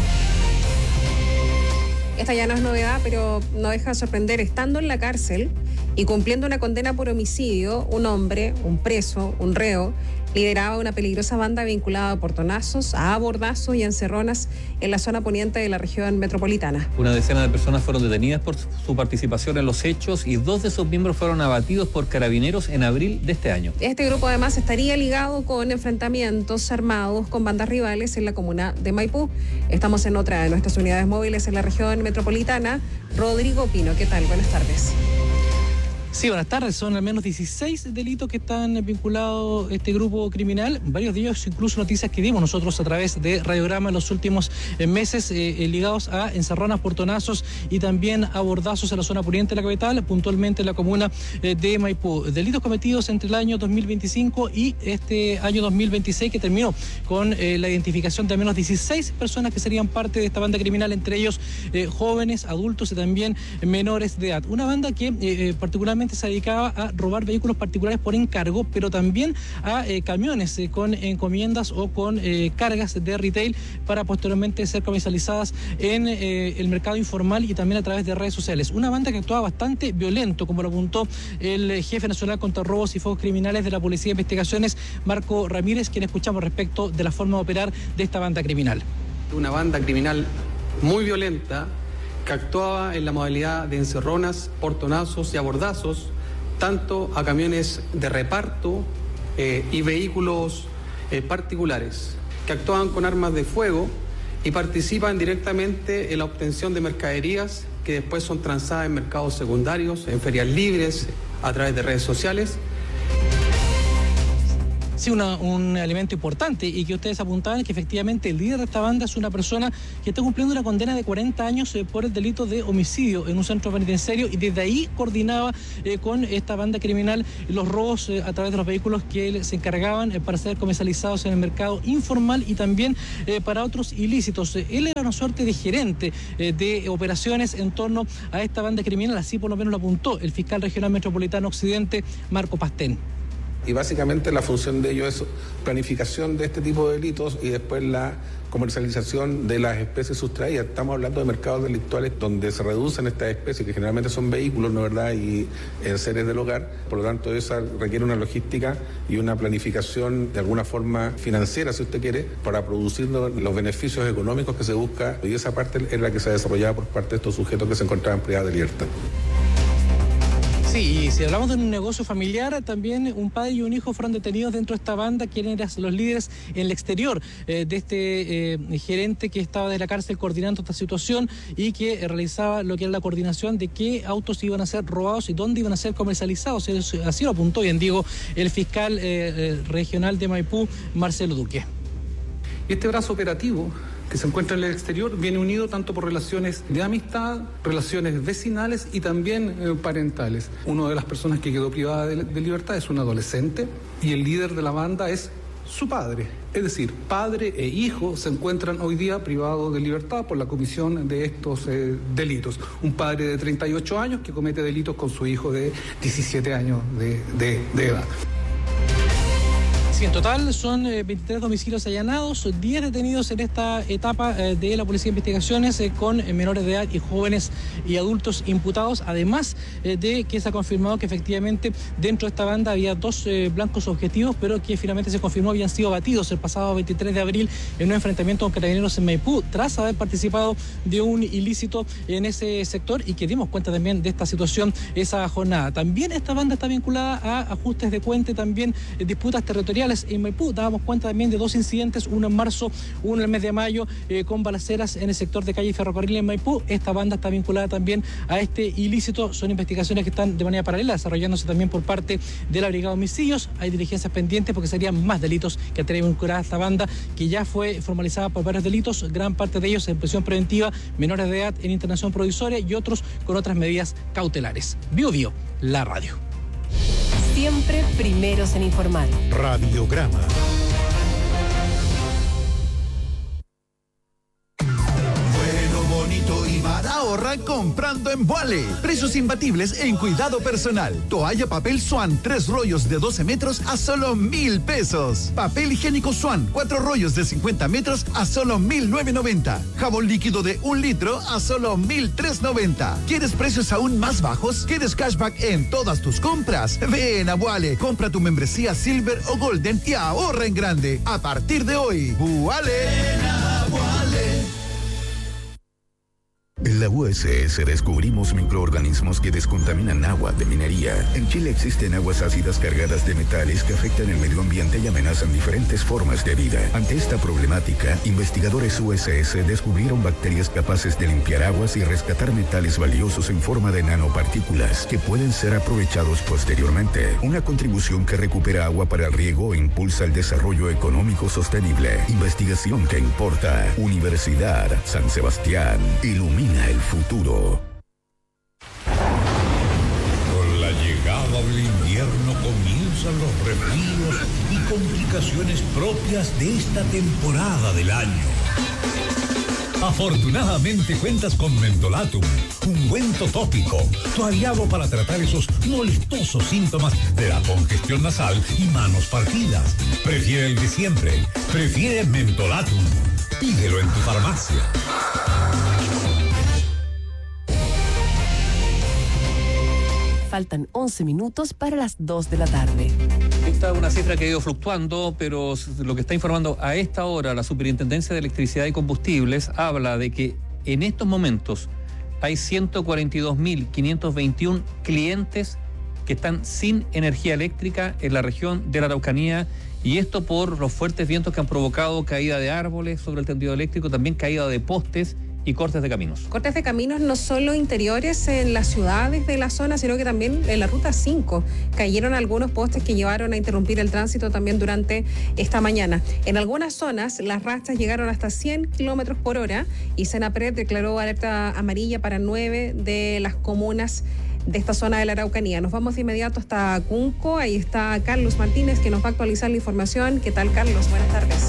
S5: Esta ya no es novedad, pero no deja de sorprender. Estando en la cárcel y cumpliendo una condena por homicidio, un hombre, un preso, un reo, lideraba una peligrosa banda vinculada a portonazos, a abordazos y a encerronas en la zona poniente de la región metropolitana.
S6: Una decena de personas fueron detenidas por su participación en los hechos y dos de sus miembros fueron abatidos por Carabineros en abril de este año.
S5: Este grupo además estaría ligado con enfrentamientos armados con bandas rivales en la comuna de Maipú. Estamos en otra de nuestras unidades móviles en la región metropolitana. Rodrigo Pino, ¿qué tal? Buenas tardes.
S14: Sí, buenas tardes. Son al menos dieciséis delitos que están vinculados a este grupo criminal. Varios de ellos, incluso noticias que dimos nosotros a través de Radiograma en los últimos eh, meses, eh, ligados a encerronas, portonazos y también abordazos en la zona poniente de la capital, puntualmente en la comuna eh, de Maipú. Delitos cometidos entre el año dos mil veinticinco y este año dos mil veintiséis, que terminó con eh, la identificación de al menos dieciséis personas que serían parte de esta banda criminal, entre ellos eh, jóvenes, adultos y también menores de edad. Una banda que eh, particularmente principalmente se dedicaba a robar vehículos particulares por encargo, pero también a eh, camiones eh, con encomiendas o con eh, cargas de retail para posteriormente ser comercializadas en eh, el mercado informal y también a través de redes sociales. Una banda que actuaba bastante violento, como lo apuntó el jefe nacional contra robos y focos criminales de la Policía de Investigaciones, Marco Ramírez, quien escuchamos respecto de la forma de operar de esta banda criminal.
S11: Una banda criminal muy violenta que actuaba en la modalidad de encerronas, portonazos y abordazos, tanto a camiones de reparto eh, y vehículos eh, particulares, que actuaban con armas de fuego y participan directamente en la obtención de mercaderías que después son transadas en mercados secundarios, en ferias libres, a través de redes sociales.
S14: Sí, una, un elemento importante y que ustedes apuntaban es que efectivamente el líder de esta banda es una persona que está cumpliendo una condena de cuarenta años eh, por el delito de homicidio en un centro penitenciario, y desde ahí coordinaba eh, con esta banda criminal los robos eh, a través de los vehículos que él se encargaban eh, para ser comercializados en el mercado informal y también eh, para otros ilícitos. Eh, él era una suerte de gerente eh, de operaciones en torno a esta banda criminal, así por lo menos lo apuntó el fiscal regional metropolitano Occidente, Marco Pastén.
S15: Y básicamente la función de ellos es planificación de este tipo de delitos y después la comercialización de las especies sustraídas. Estamos hablando de mercados delictuales donde se reducen estas especies, que generalmente son vehículos, ¿no verdad?, y eh, seres del hogar. Por lo tanto, esa requiere una logística y una planificación de alguna forma financiera, si usted quiere, para producir los beneficios económicos que se busca, y esa parte es la que se ha desarrollado por parte de estos sujetos que se encontraban privados de libertad.
S14: Sí, y si hablamos de un negocio familiar, también un padre y un hijo fueron detenidos dentro de esta banda, quienes eran los líderes en el exterior eh, de este eh, gerente que estaba de la cárcel coordinando esta situación y que eh, realizaba lo que era la coordinación de qué autos iban a ser robados y dónde iban a ser comercializados. Así lo apuntó bien, digo, el fiscal eh, eh, regional de Maipú, Marcelo Duque.
S16: Y este brazo operativo que se encuentra en el exterior viene unido tanto por relaciones de amistad, relaciones vecinales y también eh, parentales. Una de las personas que quedó privada de, de libertad es un adolescente y el líder de la banda es su padre. Es decir, padre e hijo se encuentran hoy día privados de libertad por la comisión de estos eh, delitos. Un padre de treinta y ocho años que comete delitos con su hijo de diecisiete años de, de, de edad.
S14: Sí, en total son eh, veintitrés domicilios allanados, diez detenidos en esta etapa eh, de la Policía de Investigaciones eh, con eh, menores de edad y jóvenes y adultos imputados, además eh, de que se ha confirmado que efectivamente dentro de esta banda había dos eh, blancos objetivos, pero que finalmente se confirmó habían sido abatidos el pasado veintitrés de abril en un enfrentamiento con carabineros en Maipú, tras haber participado de un ilícito en ese sector, y que dimos cuenta también de esta situación esa jornada. También esta banda está vinculada a ajustes de cuenta, también eh, disputas territoriales en Maipú. Dábamos cuenta también de dos incidentes, uno en marzo, uno en el mes de mayo, eh, con balaceras en el sector de calle Ferrocarril en Maipú. Esta banda está vinculada también a este ilícito. Son investigaciones que están de manera paralela desarrollándose también por parte de la Brigada de Homicidios. Hay diligencias pendientes porque serían más delitos que tendría vinculada a esta banda, que ya fue formalizada por varios delitos, gran parte de ellos en prisión preventiva, menores de edad en internación provisoria y otros con otras medidas cautelares. Bio Bio, la radio.
S8: Siempre primeros en informar.
S7: Radiograma.
S10: Ahorra comprando en Vuale. Precios imbatibles en cuidado personal. Toalla papel Swan, tres rollos de doce metros a solo mil pesos. Papel higiénico Swan, cuatro rollos de cincuenta metros a solo mil novecientos noventa. Jabón líquido de un litro a solo mil trescientos noventa. ¿Quieres precios aún más bajos? ¿Quieres cashback en todas tus compras? Ven a Vuale, compra tu membresía Silver o Golden y ahorra en grande. A partir de hoy, Vuale. Ven a Vuale.
S24: En la U S S descubrimos microorganismos que descontaminan agua de minería. En Chile existen aguas ácidas cargadas de metales que afectan el medio ambiente y amenazan diferentes formas de vida. Ante esta problemática, investigadores U S S descubrieron bacterias capaces de limpiar aguas y rescatar metales valiosos en forma de nanopartículas que pueden ser aprovechados posteriormente. Una contribución que recupera agua para el riego e impulsa el desarrollo económico sostenible. Investigación que importa. Universidad San Sebastián. Ilumina el futuro.
S17: Con la llegada del invierno comienzan los resfríos y complicaciones propias de esta temporada del año. Afortunadamente cuentas con Mentolatum, ungüento tópico, tu aliado para tratar esos molestosos síntomas de la congestión nasal y manos partidas. Prefiere el de siempre, prefiere Mentolatum. Pídelo en tu farmacia.
S8: Faltan once minutos para las dos de la tarde.
S6: Esta es una cifra que ha ido fluctuando, pero lo que está informando a esta hora la Superintendencia de Electricidad y Combustibles habla de que en estos momentos hay ciento cuarenta y dos mil quinientos veintiuno clientes que están sin energía eléctrica en la región de la Araucanía, y esto por los fuertes vientos que han provocado caída de árboles sobre el tendido eléctrico, también caída de postes y cortes de caminos.
S5: Cortes de caminos no solo interiores en las ciudades de la zona, sino que también en la ruta cinco. Cayeron algunos postes que llevaron a interrumpir el tránsito también durante esta mañana. En algunas zonas las rachas llegaron hasta cien kilómetros por hora y Senapred declaró alerta amarilla para nueve de las comunas de esta zona de la Araucanía. Nos vamos de inmediato hasta Cunco. Ahí está Carlos Martínez, que nos va a actualizar la información. ¿Qué tal, Carlos? Buenas tardes.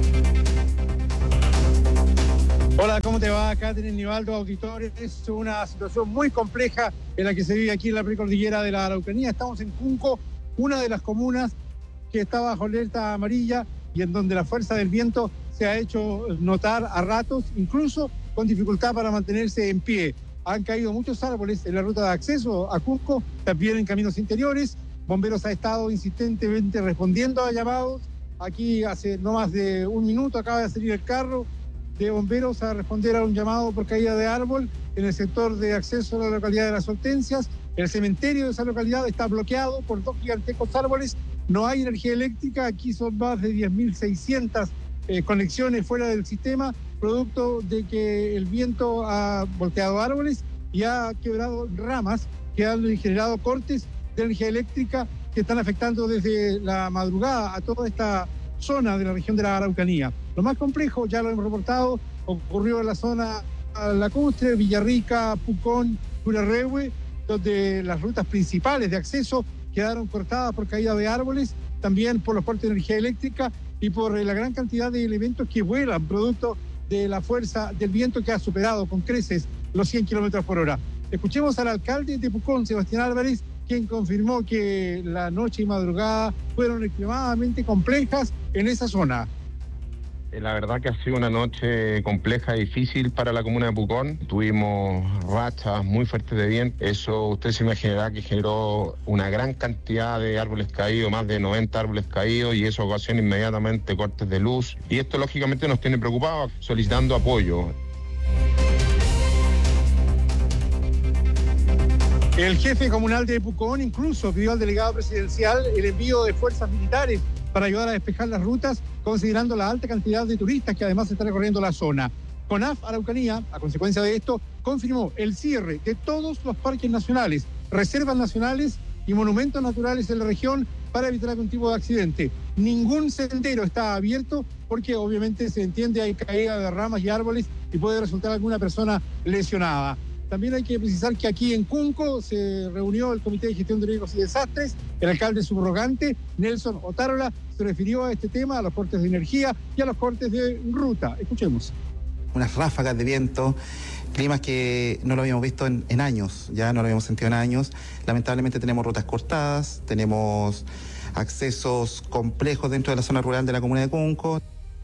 S21: Hola, ¿cómo te va? Catherine, Nivaldo, auditores. Es una situación muy compleja en la que se vive aquí en la precordillera de la Araucanía. Estamos en Cunco, una de las comunas que está bajo alerta amarilla y en donde la fuerza del viento se ha hecho notar a ratos, incluso con dificultad para mantenerse en pie. Han caído muchos árboles en la ruta de acceso a Cunco, también en caminos interiores. Bomberos ha estado insistentemente respondiendo a llamados. Aquí hace no más de un minuto acaba de salir el carro de bomberos a responder a un llamado por caída de árbol en el sector de acceso a la localidad de Las Hortensias. El cementerio de esa localidad está bloqueado por dos gigantescos árboles. No hay energía eléctrica. Aquí son más de diez mil seiscientas eh, conexiones fuera del sistema, producto de que el viento ha volteado árboles y ha quebrado ramas que han generado cortes de energía eléctrica que están afectando desde la madrugada a toda esta zona de la región de la Araucanía. Lo más complejo, ya lo hemos reportado, ocurrió en la zona lacustre, Villarrica, Pucón, Curarrehue, donde las rutas principales de acceso quedaron cortadas por caída de árboles, también por los cortes de energía eléctrica y por la gran cantidad de elementos que vuelan, producto de la fuerza del viento que ha superado con creces los cien kilómetros por hora. Escuchemos al alcalde de Pucón, Sebastián Álvarez, quien confirmó que la noche y madrugada fueron extremadamente complejas en esa zona.
S18: La verdad que ha sido una noche compleja y difícil para la comuna de Pucón. Tuvimos rachas muy fuertes de viento. Eso usted se imaginará que generó una gran cantidad de árboles caídos, más de noventa árboles caídos, y eso ocasiona inmediatamente cortes de luz. Y esto lógicamente nos tiene preocupados, solicitando apoyo.
S21: El jefe comunal de Pucón incluso pidió al delegado presidencial el envío de fuerzas militares para ayudar a despejar las rutas, considerando la alta cantidad de turistas que además están recorriendo la zona. CONAF Araucanía, a consecuencia de esto, confirmó el cierre de todos los parques nacionales, reservas nacionales y monumentos naturales en la región para evitar algún tipo de accidente. Ningún sendero está abierto porque obviamente se entiende hay caída de ramas y árboles y puede resultar alguna persona lesionada. También hay que precisar que aquí en Cunco se reunió el Comité de Gestión de Riesgos y Desastres. El alcalde subrogante, Nelson Otárola, se refirió a este tema, a los cortes de energía y a los cortes de ruta. Escuchemos.
S19: Unas ráfagas de viento, climas que no lo habíamos visto en, en años, ya no lo habíamos sentido en años. Lamentablemente tenemos rutas cortadas, tenemos accesos complejos dentro de la zona rural de la comuna de Cunco.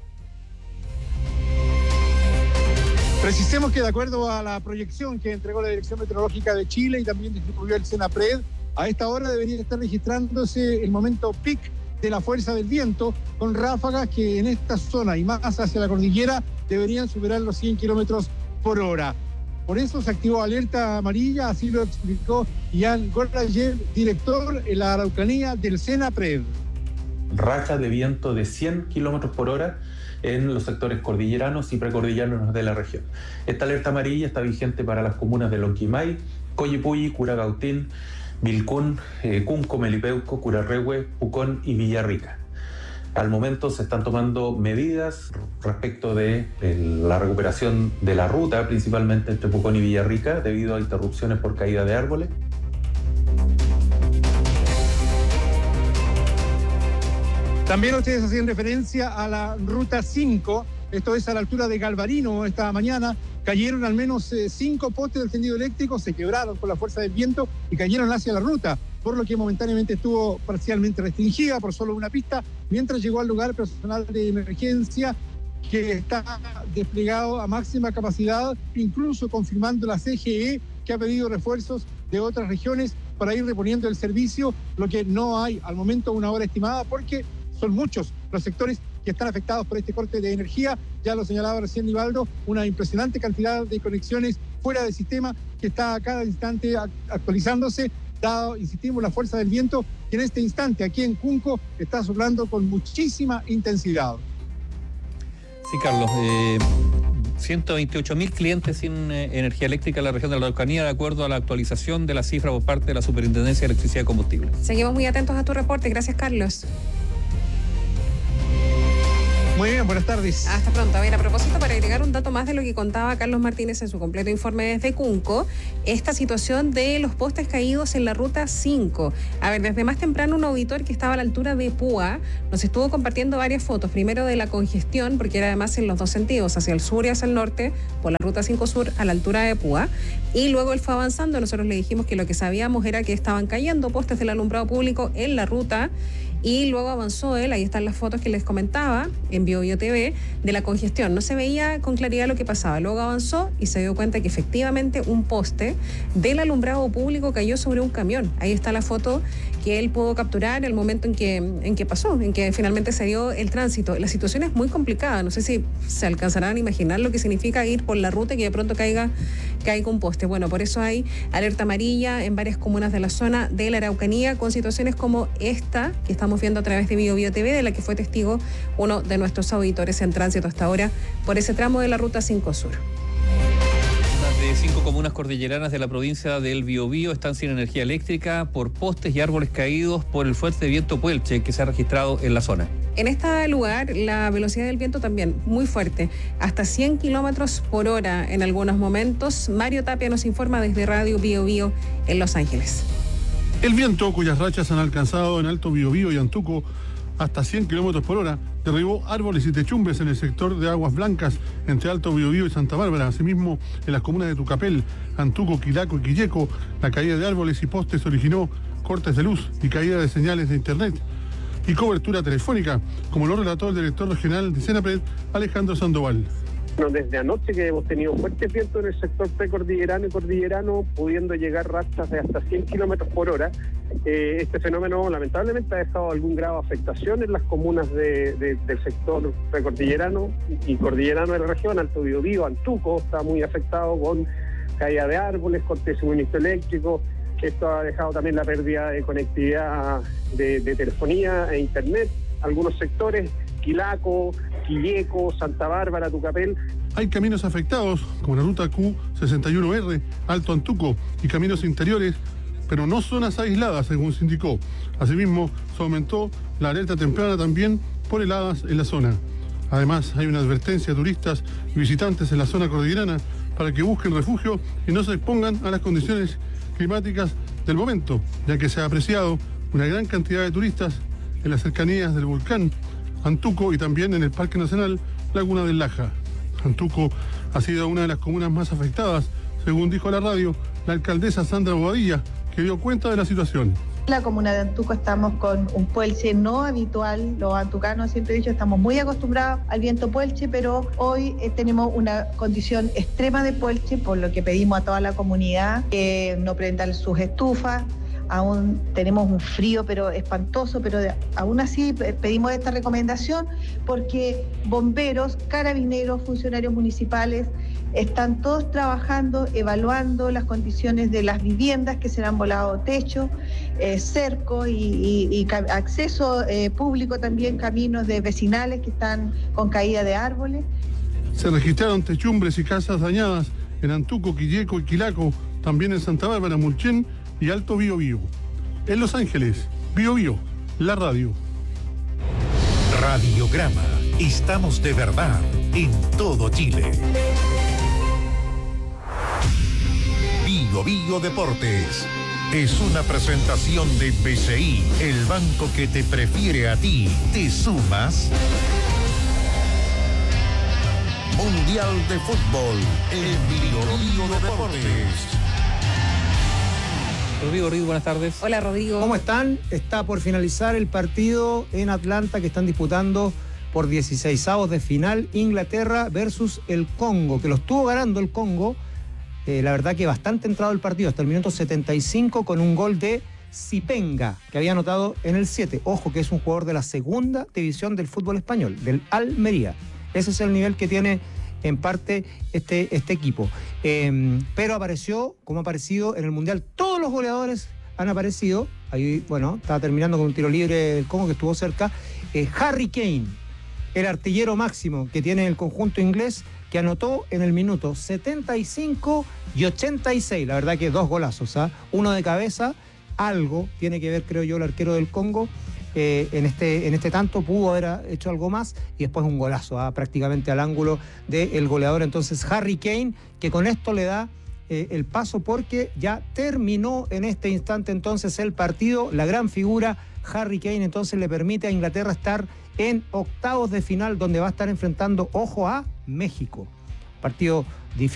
S21: Precisemos que de acuerdo a la proyección que entregó la Dirección Meteorológica de Chile y también distribuyó el Senapred, a esta hora debería estar registrándose el momento peak de la fuerza del viento, con ráfagas que en esta zona y más hacia la cordillera deberían superar los cien kilómetros por hora. Por eso se activó alerta amarilla, así lo explicó Jan Gorlayev, director en la Araucanía del Senapred.
S20: Rachas de viento de cien kilómetros por hora en los sectores cordilleranos y precordilleranos de la región. Esta alerta amarilla está vigente para las comunas de Lonquimay, Coyipulli, Curacautín, Vilcún, eh, Cunco, Melipeuco, Curarrehue, Pucón y Villarrica. Al momento se están tomando medidas respecto de eh, la recuperación de la ruta, principalmente entre Pucón y Villarrica, debido a interrupciones por caída de árboles.
S21: También ustedes hacían referencia a la ruta cinco,
S1: esto es a la altura de Galvarino esta mañana. Cayeron al menos eh, cinco postes del tendido eléctrico, se quebraron por la fuerza del viento y cayeron hacia la ruta, por lo que momentáneamente estuvo parcialmente restringida por solo una pista, mientras llegó al lugar personal de emergencia que está desplegado a máxima capacidad, incluso confirmando la C G E, que ha pedido refuerzos de otras regiones para ir reponiendo el servicio, lo que no hay al momento una hora estimada, porque son muchos los sectores que están afectados por este corte de energía. Ya lo señalaba recién Nivaldo, una impresionante cantidad de conexiones fuera del sistema que está a cada instante actualizándose, dado, insistimos, la fuerza del viento que en este instante aquí en Cunco está soplando con muchísima intensidad.
S6: Sí, Carlos, eh, ciento veintiocho mil clientes sin eh, energía eléctrica en la región de la Araucanía, de acuerdo a la actualización de la cifra por parte de la Superintendencia de Electricidad y Combustible.
S5: Seguimos muy atentos a tu reporte. Gracias, Carlos.
S1: Muy bien, buenas tardes.
S5: Hasta pronto. A ver, a propósito, para agregar un dato más de lo que contaba Carlos Martínez en su completo informe desde Cunco, esta situación de los postes caídos en la ruta cinco. A ver, desde más temprano un auditor que estaba a la altura de Púa nos estuvo compartiendo varias fotos, primero de la congestión, porque era además en los dos sentidos, hacia el sur y hacia el norte, por la ruta cinco sur a la altura de Púa, y luego él fue avanzando. Nosotros le dijimos que lo que sabíamos era que estaban cayendo postes del alumbrado público en la ruta, y luego avanzó él, ahí están las fotos que les comentaba en Bio Bio T V, de la congestión. No se veía con claridad lo que pasaba. Luego avanzó y se dio cuenta que efectivamente un poste del alumbrado público cayó sobre un camión. Ahí está la foto que él pudo capturar, el momento en que, en que pasó, en que finalmente se dio el tránsito. La situación es muy complicada. No sé si se alcanzarán a imaginar lo que significa ir por la ruta y que de pronto caiga, caiga un poste. Bueno, por eso hay alerta amarilla en varias comunas de la zona de la Araucanía, con situaciones como esta que estamos viendo a través de Bio Bio T V, de la que fue testigo uno de nuestros auditores en tránsito hasta ahora por ese tramo de la ruta cinco sur.
S6: Más de cinco comunas cordilleranas de la provincia del Biobío están sin energía eléctrica por postes y árboles caídos por el fuerte viento Puelche que se ha registrado en la zona.
S5: En este lugar, la velocidad del viento también muy fuerte, hasta cien kilómetros por hora en algunos momentos. Mario Tapia nos informa desde Radio Bio Bio en Los Ángeles.
S3: El viento, cuyas rachas han alcanzado en Alto Biobío y Antuco hasta cien kilómetros por hora, derribó árboles y techumbres en el sector de Aguas Blancas entre Alto Biobío y Santa Bárbara. Asimismo, en las comunas de Tucapel, Antuco, Quilaco y Quilleco, la caída de árboles y postes originó cortes de luz y caída de señales de internet y cobertura telefónica, como lo relató el director regional de Senapred, Alejandro Sandoval.
S4: Bueno, desde anoche que hemos tenido fuertes vientos en el sector precordillerano y cordillerano, pudiendo llegar rachas de hasta cien kilómetros por hora. Eh, este fenómeno lamentablemente ha dejado algún grado de afectación en las comunas de, de, del sector precordillerano y cordillerano de la región. Alto Biobío, Antuco está muy afectado con caída de árboles, corte de suministro eléctrico. Esto ha dejado también la pérdida de conectividad de, de telefonía e internet. Algunos sectores, Quilaco, Quilleco, Santa Bárbara, Tucapel.
S3: Hay caminos afectados, como la ruta Q sesenta y uno R, Alto Antuco, y caminos interiores, pero no zonas aisladas, según se indicó. Asimismo, se aumentó la alerta temprana también por heladas en la zona. Además, hay una advertencia a turistas y visitantes en la zona cordillerana para que busquen refugio y no se expongan a las condiciones climáticas del momento, ya que se ha apreciado una gran cantidad de turistas en las cercanías del volcán Antuco y también en el Parque Nacional Laguna del Laja. Antuco ha sido una de las comunas más afectadas, según dijo a la radio la alcaldesa Sandra Bobadilla, que dio cuenta de la situación.
S22: En la comuna de Antuco estamos con un puelche no habitual. Los antucanos, siempre he dicho, estamos muy acostumbrados al viento puelche, pero hoy eh, tenemos una condición extrema de puelche, por lo que pedimos a toda la comunidad que no prendan sus estufas. Aún tenemos un frío pero espantoso, pero de, aún así pedimos esta recomendación porque bomberos, carabineros, funcionarios municipales están todos trabajando, evaluando las condiciones de las viviendas que se han volado techo, eh, cerco y, y, y acceso eh, público también, caminos de vecinales que están con caída de árboles.
S3: Se registraron techumbres y casas dañadas en Antuco, Quilleco y Quilaco, también en Santa Bárbara, Mulchen y Alto Biobío. En Los Ángeles, Biobío, la radio.
S17: Radiograma. Estamos de verdad en todo Chile. Biobío Deportes. Es una presentación de B C I, el banco que te prefiere a ti. ¿Te sumas?
S2: Mundial de Fútbol en Bio Bio Deportes.
S6: Rodrigo Riz, buenas tardes.
S5: Hola, Rodrigo.
S9: ¿Cómo están? Está por finalizar el partido en Atlanta que están disputando por dieciseisavos de final Inglaterra versus el Congo, que lo estuvo ganando el Congo. Eh, la verdad que bastante entrado el partido, hasta el minuto setenta y cinco con un gol de Sipenga, que había anotado en el siete. Ojo que es un jugador de la segunda división del fútbol español, del Almería. Ese es el nivel que tiene en parte este, este equipo. Eh, pero apareció, como ha aparecido en el Mundial, todos los goleadores han aparecido. Ahí, bueno, estaba terminando con un tiro libre del Congo que estuvo cerca. Eh, Harry Kane, el artillero máximo que tiene el conjunto inglés, que anotó en el minuto setenta y cinco y ochenta y seis. La verdad que dos golazos, ¿eh? Uno de cabeza, algo tiene que ver, creo yo, el arquero del Congo. Eh, en, este, en este tanto pudo haber hecho algo más y después un golazo ¿eh? prácticamente al ángulo del goleador entonces Harry Kane, que con esto le da eh, el paso porque ya terminó en este instante entonces el partido. La gran figura Harry Kane entonces le permite a Inglaterra estar en octavos de final, donde va a estar enfrentando, ojo, a México. Partido difícil.